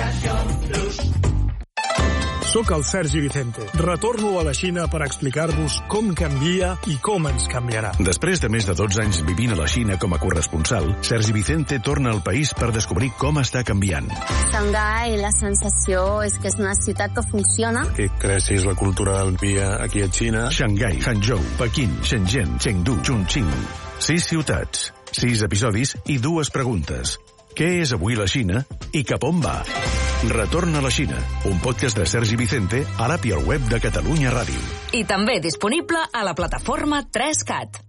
Soc el Sergi Vicente. Retorno a la Xina per explicar-vos com canvia i com ens canviarà. Després de més de 12 anys vivint a la Xina com a corresponsal, Sergi Vicente torna al país per descobrir com està canviant. Xangai, la sensació és que és una ciutat que funciona. Que creixis la cultura del dia aquí a Xina. Xangai, Hangzhou, Pequín, Shenzhen, Chengdu, Chongqing. 6 ciutats, 6 episodis i 2 preguntes. Què és avui la Xina i cap on va? Retorna a la Xina, un podcast de Sergi Vicente a l'app i al web de Catalunya Ràdio. I també disponible a la plataforma 3CAT.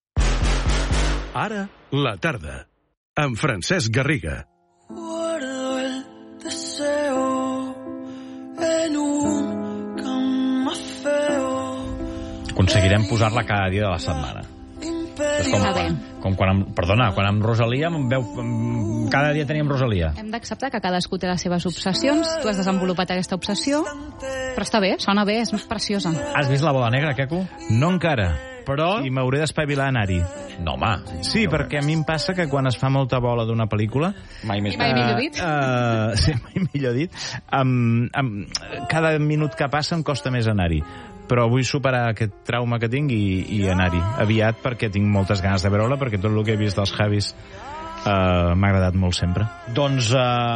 Ara, la tarda, amb Francesc Garriga. Guardo el deseo en un cama feo. Aconseguirem posar-la cada dia de la setmana. És com quan amb Rosalia cada dia teníem Rosalia. Hem d'acceptar que cadascú té les seves obsessions. Tu has desenvolupat aquesta obsessió, però està bé, sona bé, és preciosa. Has vist la bola negra, Queco? No encara. Però... I m'hauré d'espavilar a anar-hi. No, home. Sí, perquè a mi em passa que quan es fa molta bola d'una pel·lícula... Mai millor dit. Sí, mai millor dit. Cada minut que passa em costa més anar-hi. Però vull superar aquest trauma que tinc i anar-hi aviat perquè tinc moltes ganes de veure-la, perquè tot el que he vist dels Javis m'ha agradat molt sempre. Doncs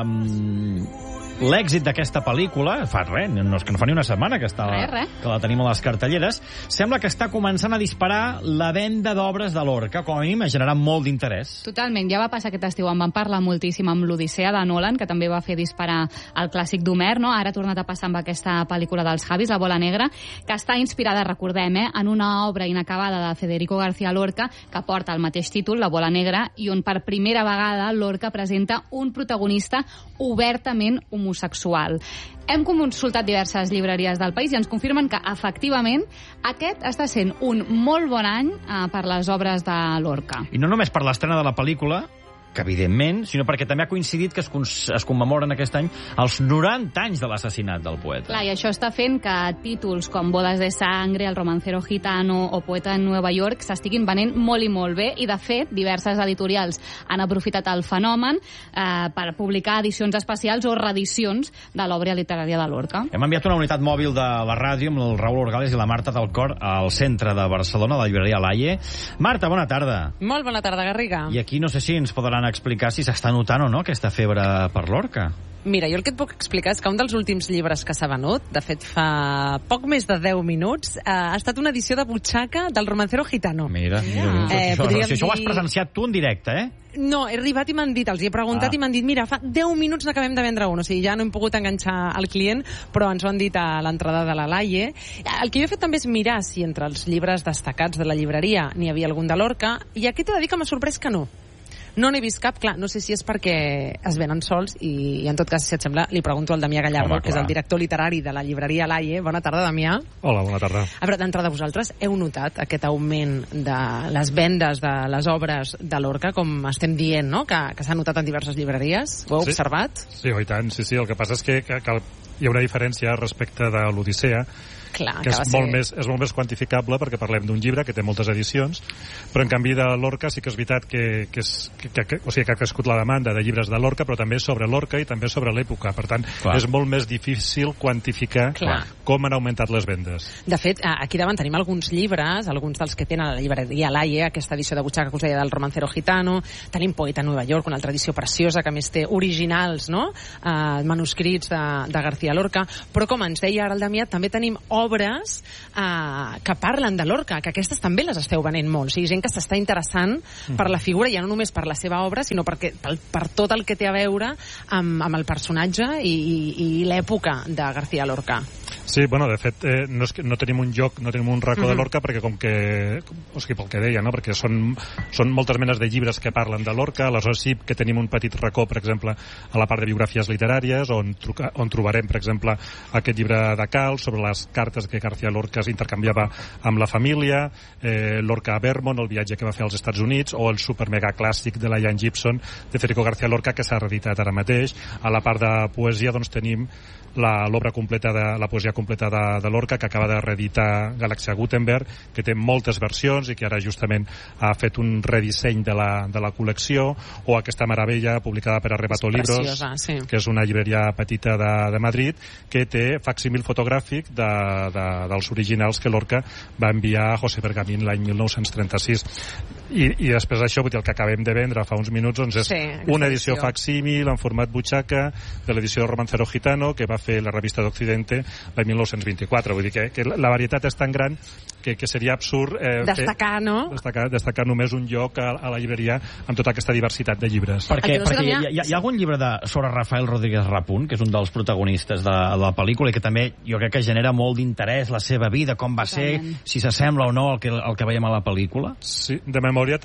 l'èxit d'aquesta pel·lícula, fa res, no fa ni una setmana que que la tenim a les cartelleres, sembla que està començant a disparar la venda d'obres de Lorca, com a mínim ha generat molt d'interès. Totalment, ja va passar aquest estiu, en vam parlar moltíssim amb l'Odissea de Nolan, que també va fer disparar el clàssic d'Homer, no? Ara ha tornat a passar amb aquesta pel·lícula dels Javis, La bola negra, que està inspirada, recordem, en una obra inacabada de Federico García Lorca, que porta el mateix títol, La bola negra, i on per primera vegada Lorca presenta un protagonista obertament homosexual. Hem consultat diverses llibreries del país i ens confirmen que, efectivament, aquest està sent un molt bon any per les obres de Lorca. I no només per l'estrena de la pel·lícula, que evidentment, sinó perquè també ha coincidit que es commemoren aquest any els 90 anys de l'assassinat del poeta. Clar, i això està fent que títols com Bodas de Sangre, El romancero gitano o Poeta en Nueva York s'estiguin venent molt i molt bé, i de fet diverses editorials han aprofitat el fenomen per publicar edicions especials o reedicions de l'obra literària de Lorca. Hem enviat una unitat mòbil de la ràdio amb el Raül Orgales i la Marta del Cor al centre de Barcelona, a la llibreria Laie. Marta, bona tarda. Molt bona tarda, Garriga. I aquí no sé si ens podran explicar si s'està notant o no aquesta febre per Lorca. Mira, jo el que et puc explicar és que un dels últims llibres que s'ha venut, de fet fa poc més de 10 minuts, ha estat una edició de butxaca del romancero gitano. Mira. Això ho has presenciat tu en directe, eh? No, he arribat i m'han dit, els hi he preguntat i m'han dit, mira, fa 10 minuts n'acabem de vendre un, o sigui, ja no hem pogut enganxar el client, però ens ho han dit a l'entrada de la Laie. El que jo he fet també és mirar si entre els llibres destacats de la llibreria n'hi havia algun de Lorca, i aquí t'he de dir que m'ha sorprès que no. No n'he vist cap, clar, no sé si és perquè es venen sols i en tot cas, si et sembla, li pregunto al Damià Gallardo, que és el director literari de la llibreria Laie. Bona tarda, Damià. Hola, bona tarda. A veure, d'entrada, vosaltres heu notat aquest augment de les vendes de les obres de Lorca, com estem dient, no?, que s'ha notat en diverses llibreries? Ho heu observat? Sí, i tant, sí. El que passa és que hi ha una diferència respecte de l'Odissea, que és molt més quantificable, perquè parlem d'un llibre que té moltes edicions, però en canvi de Lorca sí que és veritat que ha crescut la demanda de llibres de Lorca, però també sobre Lorca i també sobre l'època. Per tant, és molt més difícil quantificar com han augmentat les vendes. De fet, aquí davant tenim alguns llibres, alguns dels que tenen a la llibreria Laie, aquesta edició de butxaca que us deia del Romancero Gitano, tenim Poeta a Nueva York, una altra edició preciosa que més té originals, no?, manuscrits de García Lorca, però com ens deia ara el Damià, també tenim obres que parlen de Lorca, que aquestes també les esteu venent molt. O sigui, gent que s'està interessant per la figura, ja no només per la seva obra, sinó per tot el que té a veure amb el personatge i l'època de García Lorca. Sí, bueno, de fet, no tenim un lloc, no tenim un racó de Lorca, perquè pel que deia, no?, perquè són moltes menes de llibres que parlen de Lorca. Aleshores sí que tenim un petit racó, per exemple, a la part de biografies literàries, on trobarem, per exemple, aquest llibre de Cal sobre les cartes que García Lorca intercanviava amb la família, Lorca a Vermont, el viatge que va fer als Estats Units, o el supermega clàssic de la Ian Gibson de Federico García Lorca, que s'ha reeditat ara mateix. A la part de poesia doncs tenim l'obra completa la poesia completa de Lorca, que acaba de reeditar Galàxia Gutenberg, que té moltes versions i que ara justament ha fet un redisseny de la col·lecció, o aquesta meravella publicada per Arrebato Libros, que és una llibreria petita de Madrid, que té facsímil fotogràfic dels originals que Lorca va enviar a José Pergamín l'any 1936. I després d'això, el que acabem de vendre fa uns minuts, doncs és una edició facsímil en format butxaca de l'edició de Romancero Gitano, que va fer la revista d'Occidente l'any 1924. Vull dir que la varietat és tan gran que seria absurd destacar només un lloc a la llibreria amb tota aquesta diversitat de llibres. Perquè hi ha algun llibre sobre Rafael Rodríguez Rapunt, que és un dels protagonistes de la pel·lícula, i que també jo crec que genera molt d'interès la seva vida, com va ser, si s'assembla o no al que veiem a la pel·lícula? Sí, de memòria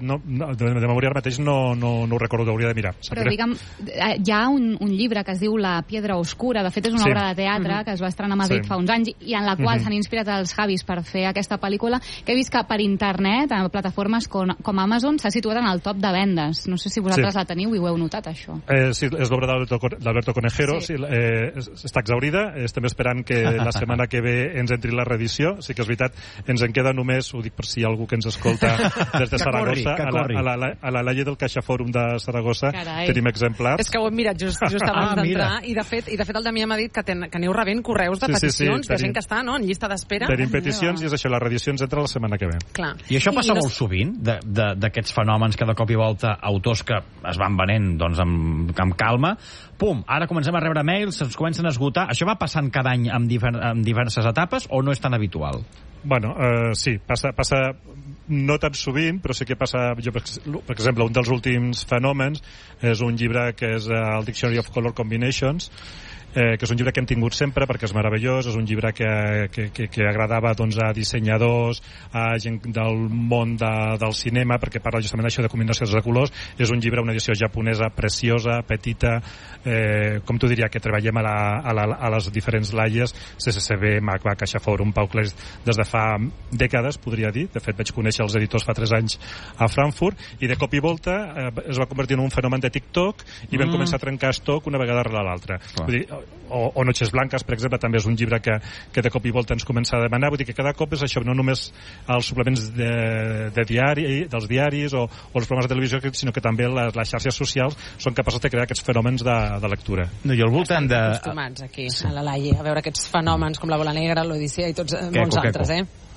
ara mateix no ho recordo, hauria de mirar. Però digue'm, hi ha un llibre que es diu La Piedra Oscura, de fet és una obra de teatre que es va estrenar a Madrid fa uns anys i en la qual s'han inspirat els Javis per fer aquesta pel·lícula, que he vist que per internet, en plataformes com Amazon, s'ha situat en el top de vendes. No sé si vosaltres la teniu i ho heu notat, això. Sí, és l'obra d'Alberto Conejero, està exhaurida, estem esperant que la setmana que ve ens entri la reedició. Sí que és veritat, ens en queda només, ho dic per si hi ha algú que ens escolta des de Saragossa, a la Laie del CaixaForum de Saragossa tenim exemplars. És que ho hem mirat just abans d'entrar, i de fet el Damià m'ha dit que aneu rebent correus de peticions de gent que està en llista d'espera. Tenim peticions i és això, la reedició ens entra la setmana que ve. I això passa molt sovint, d'aquests fenòmens que de cop i volta autors que es van venent amb calma, pum, ara comencem a rebre mails, ens comencen a esgotar. Això va passant cada any en diverses etapes o no és tan habitual? Bueno, sí, passa no tan sovint, però sí que passa. Jo, per exemple, un dels últims fenòmens és un llibre que és el Dictionary of Color Combinations, que és un llibre que hem tingut sempre perquè és meravellós, és un llibre que agradava doncs, a dissenyadors, a gent del món del cinema, perquè parla justament d'això de combinacions de colors. És un llibre, una edició japonesa preciosa, petita, com t'ho diria, que treballem a les diferents laies, CCCB, MACBA, CaixaForum, Pau Claris, des de fa dècades, podria dir. De fet, vaig conèixer els editors fa 3 anys a Frankfurt, i de cop i volta es va convertir en un fenomen de TikTok i vam començar a trencar estoc una vegada darrere l'altra. Vull dir, o Noches Blancas, per exemple, també és un llibre que de cop i volta ens comença a demanar. Vull dir que cada cop és això, no només els suplements dels diaris o els programes de televisió, sinó que també les xarxes socials són capaços de crear aquests fenòmens de lectura. No, i al voltant de... Estan acostumats aquí, a la Laie, a veure aquests fenòmens com la Bola Negra, l'Odissea i tots molts altres,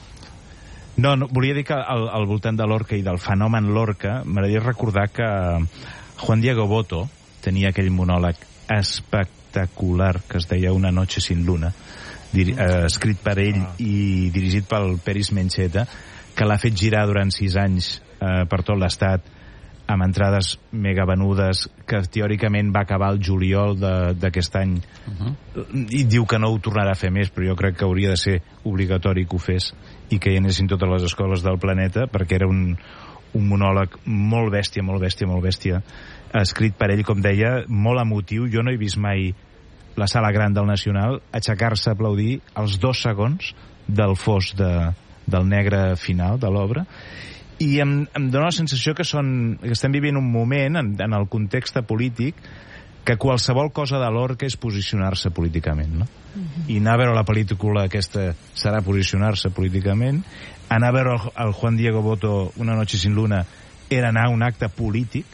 No, volia dir que al voltant de Lorca i del fenomen Lorca m'agradaria recordar que Juan Diego Boto tenia aquell monòleg espectacular que es deia Una noche sin luna, escrit per ell i dirigit pel Peris Mencheta, que l'ha fet girar durant 6 anys per tot l'estat amb entrades mega venudes, que teòricament va acabar el juliol d'aquest any. I diu que no ho tornarà a fer més, però jo crec que hauria de ser obligatori que ho fes i que hi anessin totes les escoles del planeta, perquè era un monòleg molt bèstia, escrit per ell, com deia, molt emotiu. Jo no he vist mai la sala gran del Nacional aixecar-se a aplaudir els 2 segons del fos del negre final de l'obra, i em dóna la sensació que estem vivint un moment en el context polític que qualsevol cosa de Lorca és posicionar-se políticament, no? I anar a veure la pel·lícula aquesta serà posicionar-se políticament, anar a veure el Juan Diego Botto Una noche sin luna era anar a un acte polític,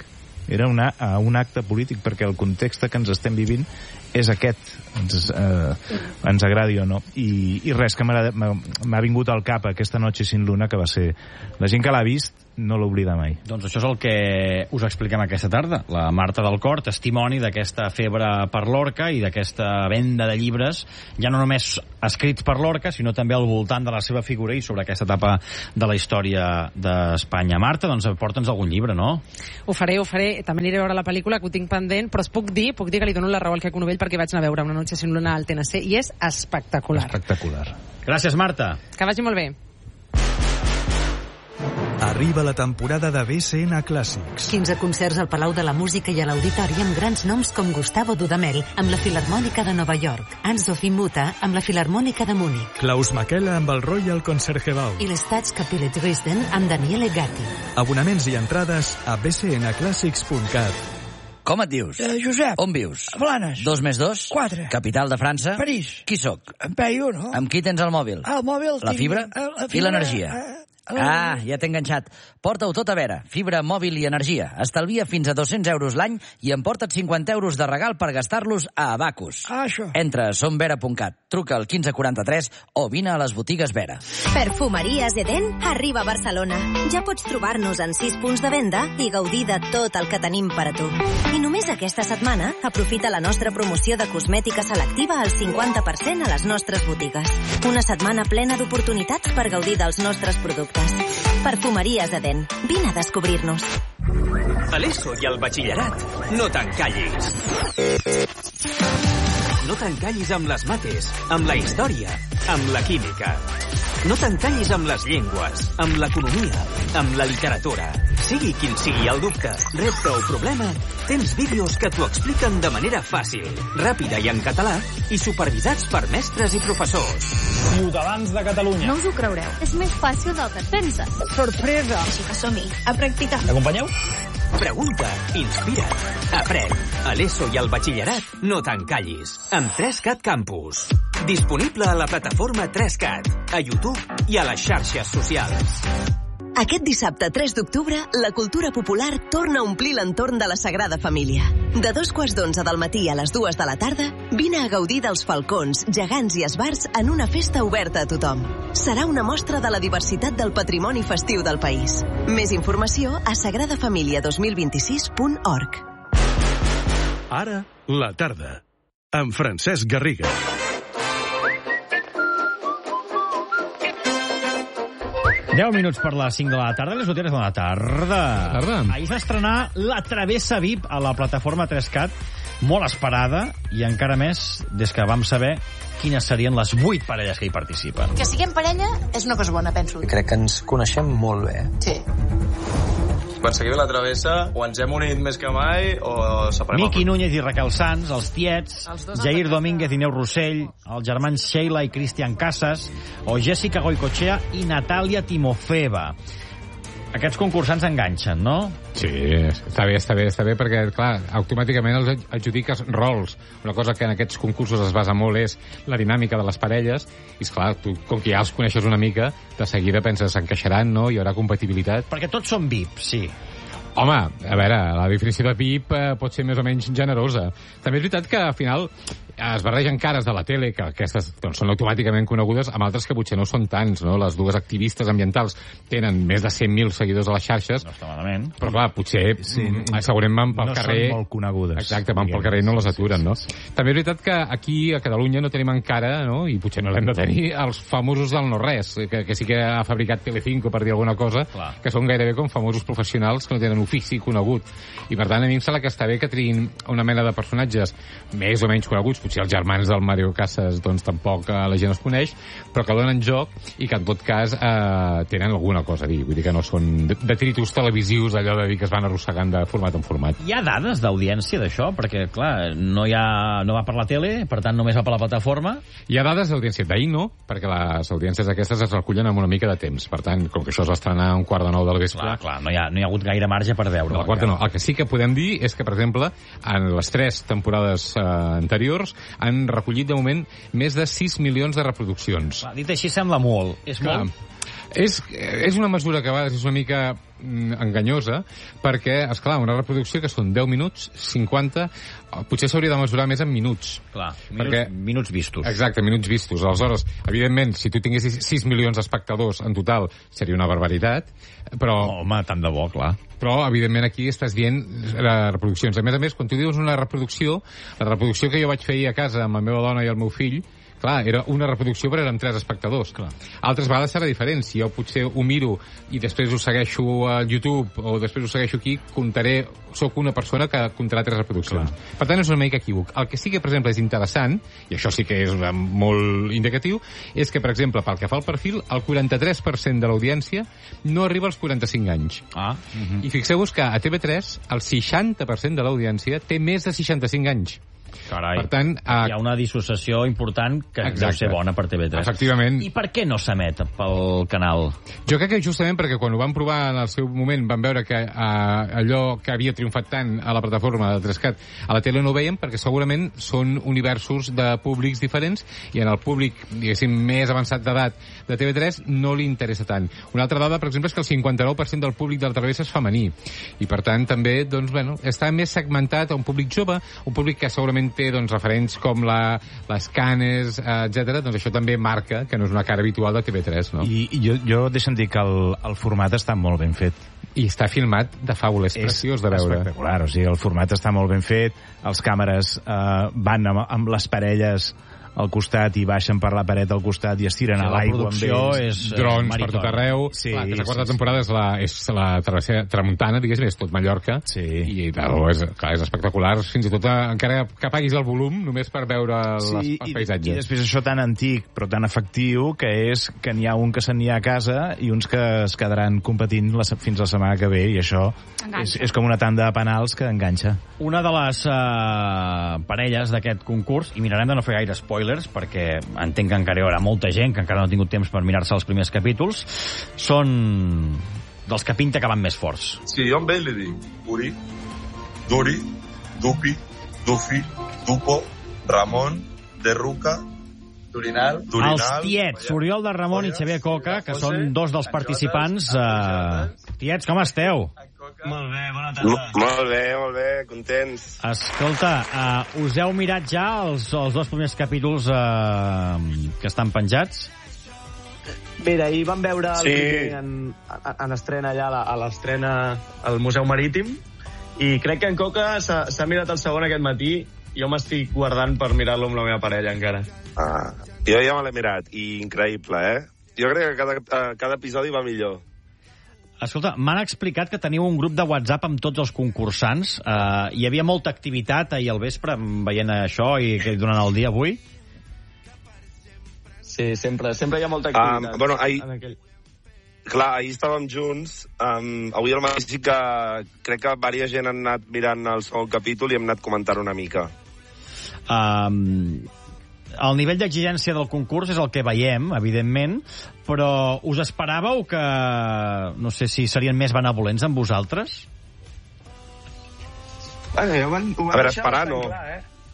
perquè el context que ens estem vivint és aquest, ens agradi o no. I res, que m'ha vingut al cap aquesta noche sin luna, que va ser... La gent que l'ha vist no l'oblida mai. Doncs això és el que us expliquem aquesta tarda. La Marta del Cor, testimoni d'aquesta febre per Lorca i d'aquesta venda de llibres, ja no només escrits per Lorca, sinó també al voltant de la seva figura i sobre aquesta etapa de la història d'Espanya. Marta, doncs porta'ns algun llibre, no? Ho faré. També aniré a veure la pel·lícula, que ho tinc pendent, però puc dir que li dono la raó al Queco Novell, perquè vaig anar a veure Una noche sin luna al TNC i és espectacular. Gràcies, Marta. Que vagi molt bé. Arriba la temporada de BCN Clàssics. 15 concerts al Palau de la Música i a l'Auditori amb grans noms com Gustavo Dudamel amb la Filharmònica de Nova York, Hans-Sophie Mutter amb la Filharmònica de Múnich, Klaus Makela amb el Royal Concertgebouw i l'Staatskapelle Dresden amb Daniele Gatti. Abonaments i entrades a bcnclassics.cat. Com et dius? Josep. On vius? A Blanes. 2 més 2? 4. Capital de França? París. Qui sóc? En Peyu, no? Amb qui tens el mòbil? El mòbil... La fibra? I l'energia? Ah, ja t'he enganxat. Porta-ho tot a veure. Fibra, mòbil i energia. Estalvia fins a 200 euros l'any i emporta't 50 euros de regal per gastar-los a Abacus. Ah, això. Entra a somvera.cat, truca al 1543 o vine a les botigues Vera. Perfumeries Eden arriba a Barcelona. Ja pots trobar-nos en 6 punts de venda i gaudir de tot el que tenim per a tu. I només aquesta setmana aprofita la nostra promoció de cosmètica selectiva al 50% a les nostres botigues. Una setmana plena d'oportunitats per gaudir dels nostres productes. Perfumeries Eden. Vine a descobrir-nos. A l'ESO i al batxillerat, no t'encallis. No t'encallis amb les mates, amb la història, amb la química. No t'encallis amb les llengües, amb l'economia, amb la literatura. Sigui quin sigui el dubte, repte o problema, tens vídeos que t'ho expliquen de manera fàcil, ràpida i en català, i supervisats per mestres i professors. Ciutadans de Catalunya. No us ho creureu. És més fàcil del que et penses. Sorpresa! Així que som-hi. A practicar. M'acompanyeu? Pregunta, inspira, aprèn. A l'ESO i al batxillerat, no t'encallis. Amb 3CAT Campus. Disponible a la plataforma 3CAT, a YouTube i a les xarxes socials. Aquest dissabte 3 d'octubre, la cultura popular torna a omplir l'entorn de la Sagrada Família. De 2:15 del matí a les 2 de la tarda, vine a gaudir dels falcons, gegants i esbarts en una festa oberta a tothom. Serà una mostra de la diversitat del patrimoni festiu del país. Més informació a sagradafamilia2026.org. Ara, la tarda, amb Francesc Garriga. Deu minuts per les 5 de la tarda, les notícies de la tarda. Ahir va estrenar La Travessa VIP a la plataforma 3CAT, molt esperada, i encara més des que vam saber quines serien les 8 parelles que hi participen. Que siguem parella és una cosa bona, penso. Crec que ens coneixem molt bé. Sí. Quan seguim la travessa, o ens hem unit més que mai, o separem... Miqui Núñez i Raquel Sanz, els tiets, Jair Domínguez i Neus Rossell, els germans Sheila i Cristian Casas, o Jessica Goicoechea i Natàlia Timofeva. Aquests concursants enganxen, no? Sí, està bé, perquè, clar, automàticament els adjudiques rols. Una cosa que en aquests concursos es basa molt és la dinàmica de les parelles, i, esclar, tu, com que ja els coneixes una mica, de seguida penses, s'encaixaran, no? Hi haurà compatibilitat. Perquè tots són VIP, sí. Home, a veure, la definició de VIP pot ser més o menys generosa. També és veritat que, al final, es barregen cares de la tele, que aquestes doncs, són automàticament conegudes, amb altres que potser no són tants, no? Les dues activistes ambientals tenen més de 100.000 seguidors a les xarxes. No està malament. Però, clar, potser segurament van pel carrer... No són molt conegudes. Exacte, van pel carrer i no les aturen, no? També és veritat que aquí, a Catalunya, no tenim encara, no? I potser no l'hem de tenir, els famosos del no-res, que sí que ha fabricat Telecinco, per dir alguna cosa, que són gairebé com famosos professionals que no tenen un ofici conegut. I per tant, a mi em sembla que està bé que triguin una mena de personatges més o menys coneguts, potser els germans del Mario Casas doncs tampoc la gent els coneix, però que donen joc i que en tot cas tenen alguna cosa a dir. Vull dir que no són detritus televisius, allò de dir que es van arrossegant de format en format. Hi ha dades d'audiència d'això? Perquè, clar, no va per la tele, per tant només va per la plataforma. Hi ha dades d'audiència. D'ahir no, perquè les audiències aquestes es recullen amb una mica de temps. Per tant, com que això es va estrenar a 8:45 del vespre... Clar, no hi ha hagut gaire marge per veure. No. El que sí que podem dir és que, per exemple, en les 3 temporades anteriors han recollit, de moment, més de 6 milions de reproduccions. Dit així sembla molt. És molt? És una mesura que a vegades és una mica enganyosa, perquè, esclar, una reproducció que són 10 minuts, 50, potser s'hauria de mesurar més en minuts. Clar, minuts vistos. Exacte, minuts vistos. Aleshores, evidentment, si tu tinguessis 6 milions d'espectadors en total, seria una barbaritat, però... Home, tant de bo, clar. Però, evidentment, aquí estàs dient reproduccions. A més, quan tu dius una reproducció, la reproducció que jo vaig fer ahir a casa amb la meva dona i el meu fill, clar, era una reproducció però eren 3 espectadors. Clar. Altres vegades serà diferent. Si jo potser ho miro i després ho segueixo a YouTube o després ho segueixo aquí, soc una persona que comptarà 3 reproduccions. Clar. Per tant, és una mica equívoc. El que sí que, per exemple, és interessant, i això sí que és molt indicatiu, és que, per exemple, pel que fa al perfil, el 43% de l'audiència no arriba als 45 anys. I fixeu-vos que a TV3 el 60% de l'audiència té més de 65 anys. Carai, per tant, hi ha una dissociació important que deu ser bona per TV3. Efectivament. I per què no s'emet pel canal? Jo crec que justament perquè quan ho van provar en el seu moment van veure que allò que havia triomfat tant a la plataforma de 3CAT a la tele no ho veiem, perquè segurament són universos de públics diferents i en el públic, diguéssim, més avançat d'edat de TV3 no li interessa tant. Una altra dada, per exemple, és que el 59% del públic de la televisió és femení i per tant també, doncs, està més segmentat a un públic jove, un públic que segurament té referents com les Canes, etc. Doncs això també marca que no és una cara habitual de TV3, no? I jo deixa'm dir que el format està molt ben fet. I està filmat de faula, és preciós de veure. Espectacular, o sigui, el format està molt ben fet, els càmeres van amb les parelles al costat i baixen per la paret al costat i estiren a l'aigua amb ells. La producció és drons per tot arreu. Sí, la quarta temporada és la travessera tramuntana, diguéssim, és tot Mallorca. Sí. I és espectacular, fins i tot encara que apaguis el volum només per veure els paisatges. I després això tan antic però tan efectiu que és que n'hi ha un que se'n anirà a casa i uns que es quedaran competint fins la setmana que ve i això és com una tanda de penals que enganxa. Una de les parelles d'aquest concurs, i mirarem de no fer gaire spoilers, perquè entenc que encara hi haurà molta gent que encara no ha tingut temps per mirar-se els primers capítols, són dels que pinta que van més forts. Sí, jo amb ell li dic Uri, Duri, Dupi, Dufi, Dupo, Ramon, Derruca, Durinal. Els tiets, Oriol de Ramon i Xavier Coca, que són dos dels participants. Tiets, com esteu? Molt bé, bona tarda. Molt bé, contents. Escolta, us heu mirat ja els 2 primers capítols que estan penjats? Mira, ahir vam veure el primer en estrena allà, a l'estrena al Museu Marítim, i crec que en Coca s'ha mirat el segon aquest matí. Jo m'estic guardant per mirar-lo amb la meva parella encara. Jo ja me l'he mirat, i increïble, Jo crec que cada episodi va millor. Escolta, m'han explicat que teniu un grup de WhatsApp amb tots els concursants. Hi havia molta activitat ahir al vespre veient això i durant el dia avui? Sí, sempre hi ha molta activitat. Clar, ahir estàvem junts. Avui al matí sí que crec que diversa gent han anat mirant el segon capítol i hem anat comentant una mica. El nivell d'exigència del concurs és el que veiem, evidentment, però us esperàveu que, no sé si serien més benevolents amb vosaltres? Ho van deixar bastant clar,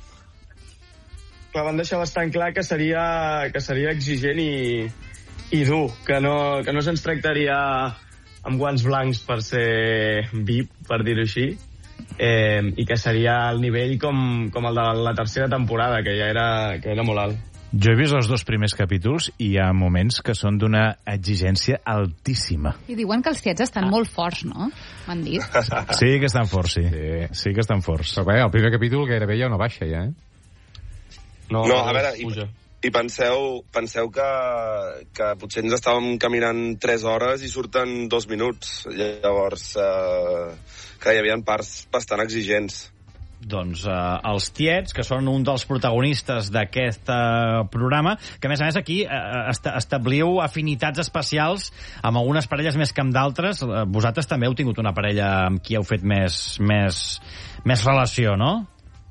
Van deixar bastant clar que seria exigent i dur, que no se'ns tractaria amb guants blancs per ser VIP, per dir-ho així, i que seria el nivell com el de la tercera temporada, que ja era molt alt. Jo he vist els 2 primers capítols i hi ha moments que són d'una exigència altíssima. I diuen que els tiets estan molt forts, no? M'han dit. Sí que estan forts, sí que estan forts. Però bé, el primer capítol gairebé hi ha una baixa, ja, No, a veure, I penseu que potser ens estàvem caminant 3 hores i surten 2 minuts. Llavors, que hi havia parts bastant exigents. Doncs els tiets, que són un dels protagonistes d'aquest programa, que a més aquí establiu afinitats especials amb algunes parelles més que amb d'altres. Vosaltres també heu tingut una parella amb qui heu fet més relació, no?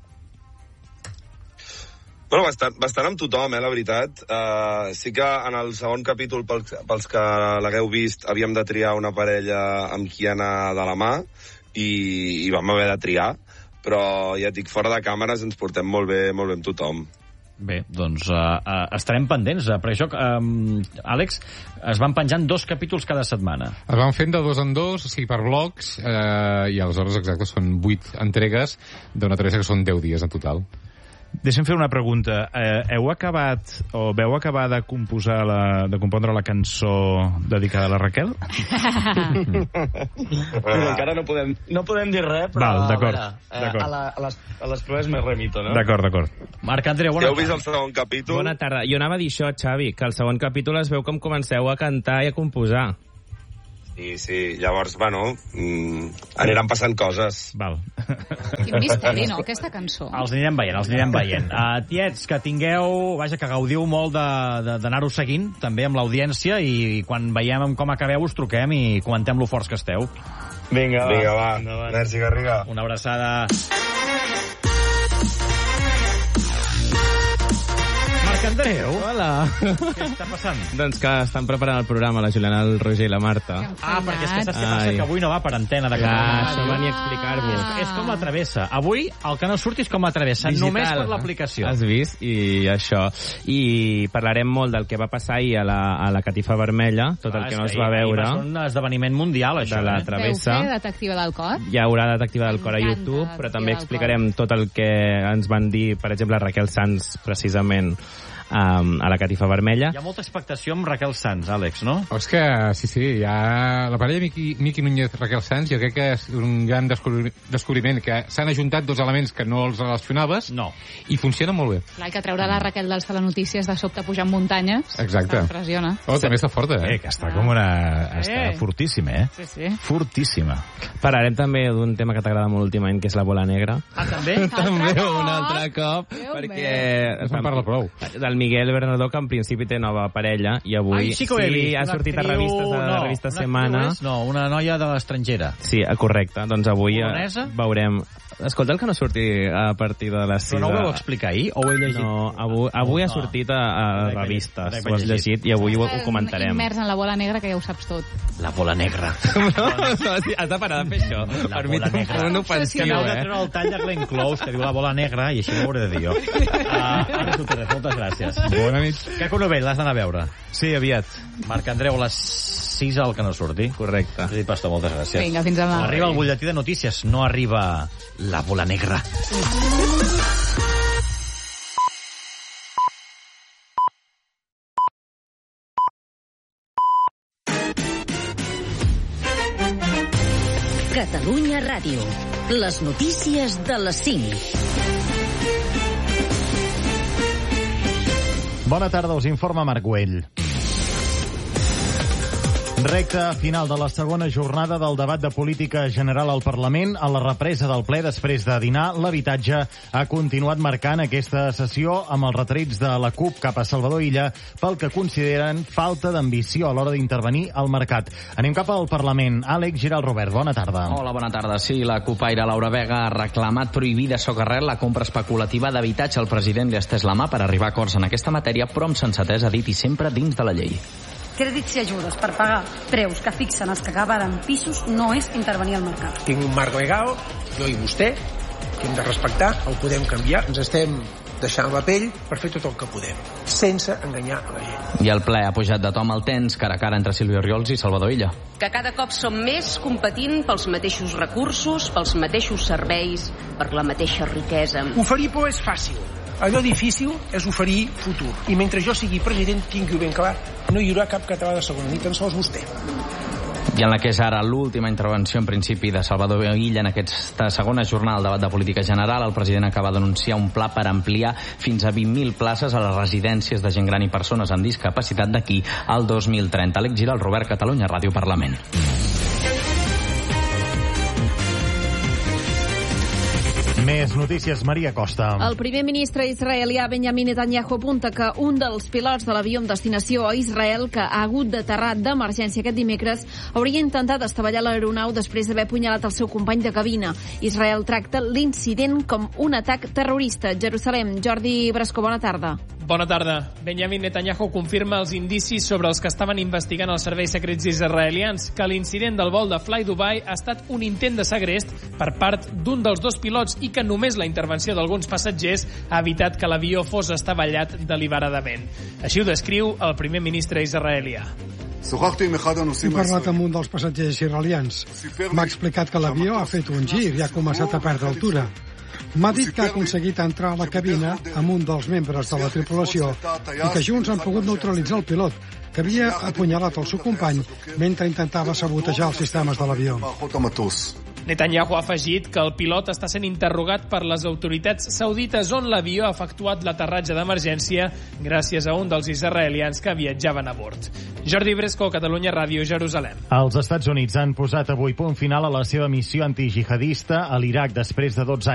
Bueno, bastant amb tothom, la veritat. Sí que en el segon capítol, pels que l'hagueu vist, havíem de triar una parella amb qui anar de la mà i vam haver de triar. Però ja et dic, fora de càmeres ens portem molt bé amb tothom. Bé, doncs estarem pendents. Per això, Àlex, es van penjant 2 capítols cada setmana. Es van fent de 2 en 2, o sigui, per blocs, i aleshores exactes són 8 entregues d'una travessa que són 10 dies en total. Deixa'm fer una pregunta. Veu acabar de compondre la cançó dedicada a la Raquel? Encara no podem dir res, però d'acord. A les proves me remito, no? D'acord. Marc Andreu, bona tarda. Heu vist el segon capítol? Bona tarda. Jo anava a dir això, Xavi, que al segon capítol es veu com comenceu a cantar i a composar. Sí, llavors, aniran passant coses. Val. Quin misteri, no, aquesta cançó. Els anirem veient. Tiets, que que gaudiu molt d'anar-ho seguint, també amb l'audiència, i quan veiem com acabeu us truquem i comentem lo forts que esteu. Vinga, va. Merci, Garriga. Una abraçada. Marc Andreu. Hola. Què està passant? Doncs que estan preparant el programa, la Juliana, el Roger i la Marta. Perquè és que saps què passa? Que avui no va per antena de Catalunya. Això venia a explicar-vos. És com la travessa. Avui el que no surti és com la travessa, només per l'aplicació. Has vist? I això. I parlarem molt del que va passar ahir a la Catifa Vermella, tot el que no es va veure. És un esdeveniment mundial, això. De la travessa. Veu fer Detectiva del Cor? Hi haurà Detectiva del Cor a YouTube, però també explicarem tot el que ens van dir, per exemple, Raquel Sanz, precisament, a la Catifa Vermella. Hi ha molta expectació amb Raquel Sanz, Àlex, no? És que, sí, hi ha la parella Miqui Núñez-Raquel Sanz, jo crec que és un gran descobriment, que s'han ajuntat 2 elements que no els relacionaves, i funciona molt bé. Clar, que treure la Raquel dels telenotícies de sobte pujant muntanyes. Exacte. Impressiona. També està forta, que està com una... Està fortíssima, Sí. Fortíssima. Parlarem també d'un tema que t'agrada molt últimament, que és la bola negra. També? També un altre cop, perquè... No se'n parla prou. Del Miguel Bernadó, que en principi té nova parella, i avui sí que ho he vist. ha sortit a revistes de la revista Semana. Una noia de l'estrangera. Sí, correcte. Doncs avui veurem... Escolta el que no surti a partir de les 6. Però no ho vau explicar ahir? O ho he llegit? No, avui ha sortit a revistes. Ho has llegit i avui ho comentarem. Immers en la bola negra, que ja ho saps tot. La bola negra. Has de parar de fer això. La bola negra. No ofensiu, que heu de treure el tall de Glenn Close, que diu la bola negra, i així ho hauré de dir jo. Ara Guterres, moltes gràcies. Bona nit. Caco Novell, l'has d'anar a veure. Sí, aviat. Marc Andreu, les 6 al que no surti. Correcte. Sí, Pastor, moltes gràcies. Vinga, fins demà. Arriba el butlletí de notícies, no arriba la bola negra. Catalunya Ràdio. Les notícies de les 5. Bona tarda, us informa Marc Güell. Recta final de la segona jornada del debat de política general al Parlament. A la represa del ple després de dinar, l'habitatge ha continuat marcant aquesta sessió amb els retrets de la CUP cap a Salvador Illa pel que consideren falta d'ambició a l'hora d'intervenir al mercat. Anem cap al Parlament. Àlex Giral Robert, bona tarda. Hola, bona tarda. Sí, la CUPaire Laura Vega ha reclamat prohibir de socarrer la compra especulativa d'habitatge. El president li ha estès la mà per arribar a acords en aquesta matèria, però amb sensatesa, ha dit, i sempre dins de la llei. Crèdits i ajudes per pagar preus que fixen els que acaben pisos no és intervenir al mercat. Tinc un marc legal, jo i vostè, que hem de respectar, el podem canviar, ens estem deixant la pell per fer tot el que podem, sense enganyar a la gent. I el ple ha pujat de tom al tens, cara a cara entre Sílvia Oriols i Salvador Illa. Que cada cop som més competint pels mateixos recursos, pels mateixos serveis, per la mateixa riquesa. Oferir por és fàcil. Allò difícil és oferir futur. I mentre jo sigui president, tingui-ho ben clar, no hi haurà cap català de segona, ni tan sols vostè. I en la que és ara l'última intervenció, en principi, de Salvador Illa en aquesta segona jornada del debat de política general, el president acaba d'anunciar un pla per ampliar fins a 20.000 places a les residències de gent gran i persones amb discapacitat d'aquí al 2030. Àlex Giral, Robert, Catalunya, Ràdio Parlament. Més notícies, Maria Costa. El primer ministre israelià Benjamin Netanyahu apunta que un dels pilots de l'avió amb destinació a Israel, que ha hagut d'aterrar d'emergència aquest dimecres, hauria intentat estavellar l'aeronau després d'haver apunyalat el seu company de cabina. Israel tracta l'incident com un atac terrorista. Jerusalem, Jordi Brasco, bona tarda. Bona tarda. Benjamin Netanyahu confirma els indicis sobre els que estaven investigant els serveis secrets israelians, que l'incident del vol de Fly Dubai ha estat un intent de segrest per part d'un dels dos pilots i que només la intervenció d'alguns passatgers ha evitat que l'avió fos estavellat deliberadament. Així ho descriu el primer ministre israelià. He parlat amb un dels passatgers israelians. M'ha explicat que l'avió ha fet un gir i ha començat a perdre altura. M'ha dit que ha aconseguit entrar a la cabina amb un dels membres de la tripulació i que junts han pogut neutralitzar el pilot, que havia apunyalat el seu company mentre intentava sabotejar els sistemes de l'avió. Netanyahu ha afegit que el pilot està sent interrogat per les autoritats saudites on l'avió ha efectuat l'aterratge d'emergència gràcies a un dels israelians que viatjaven a bord. Jordi Bresco, Catalunya Ràdio, Jerusalem. Els Estats Units han posat avui punt final a la seva missió antijihadista a l'Iraq després de 12 anys.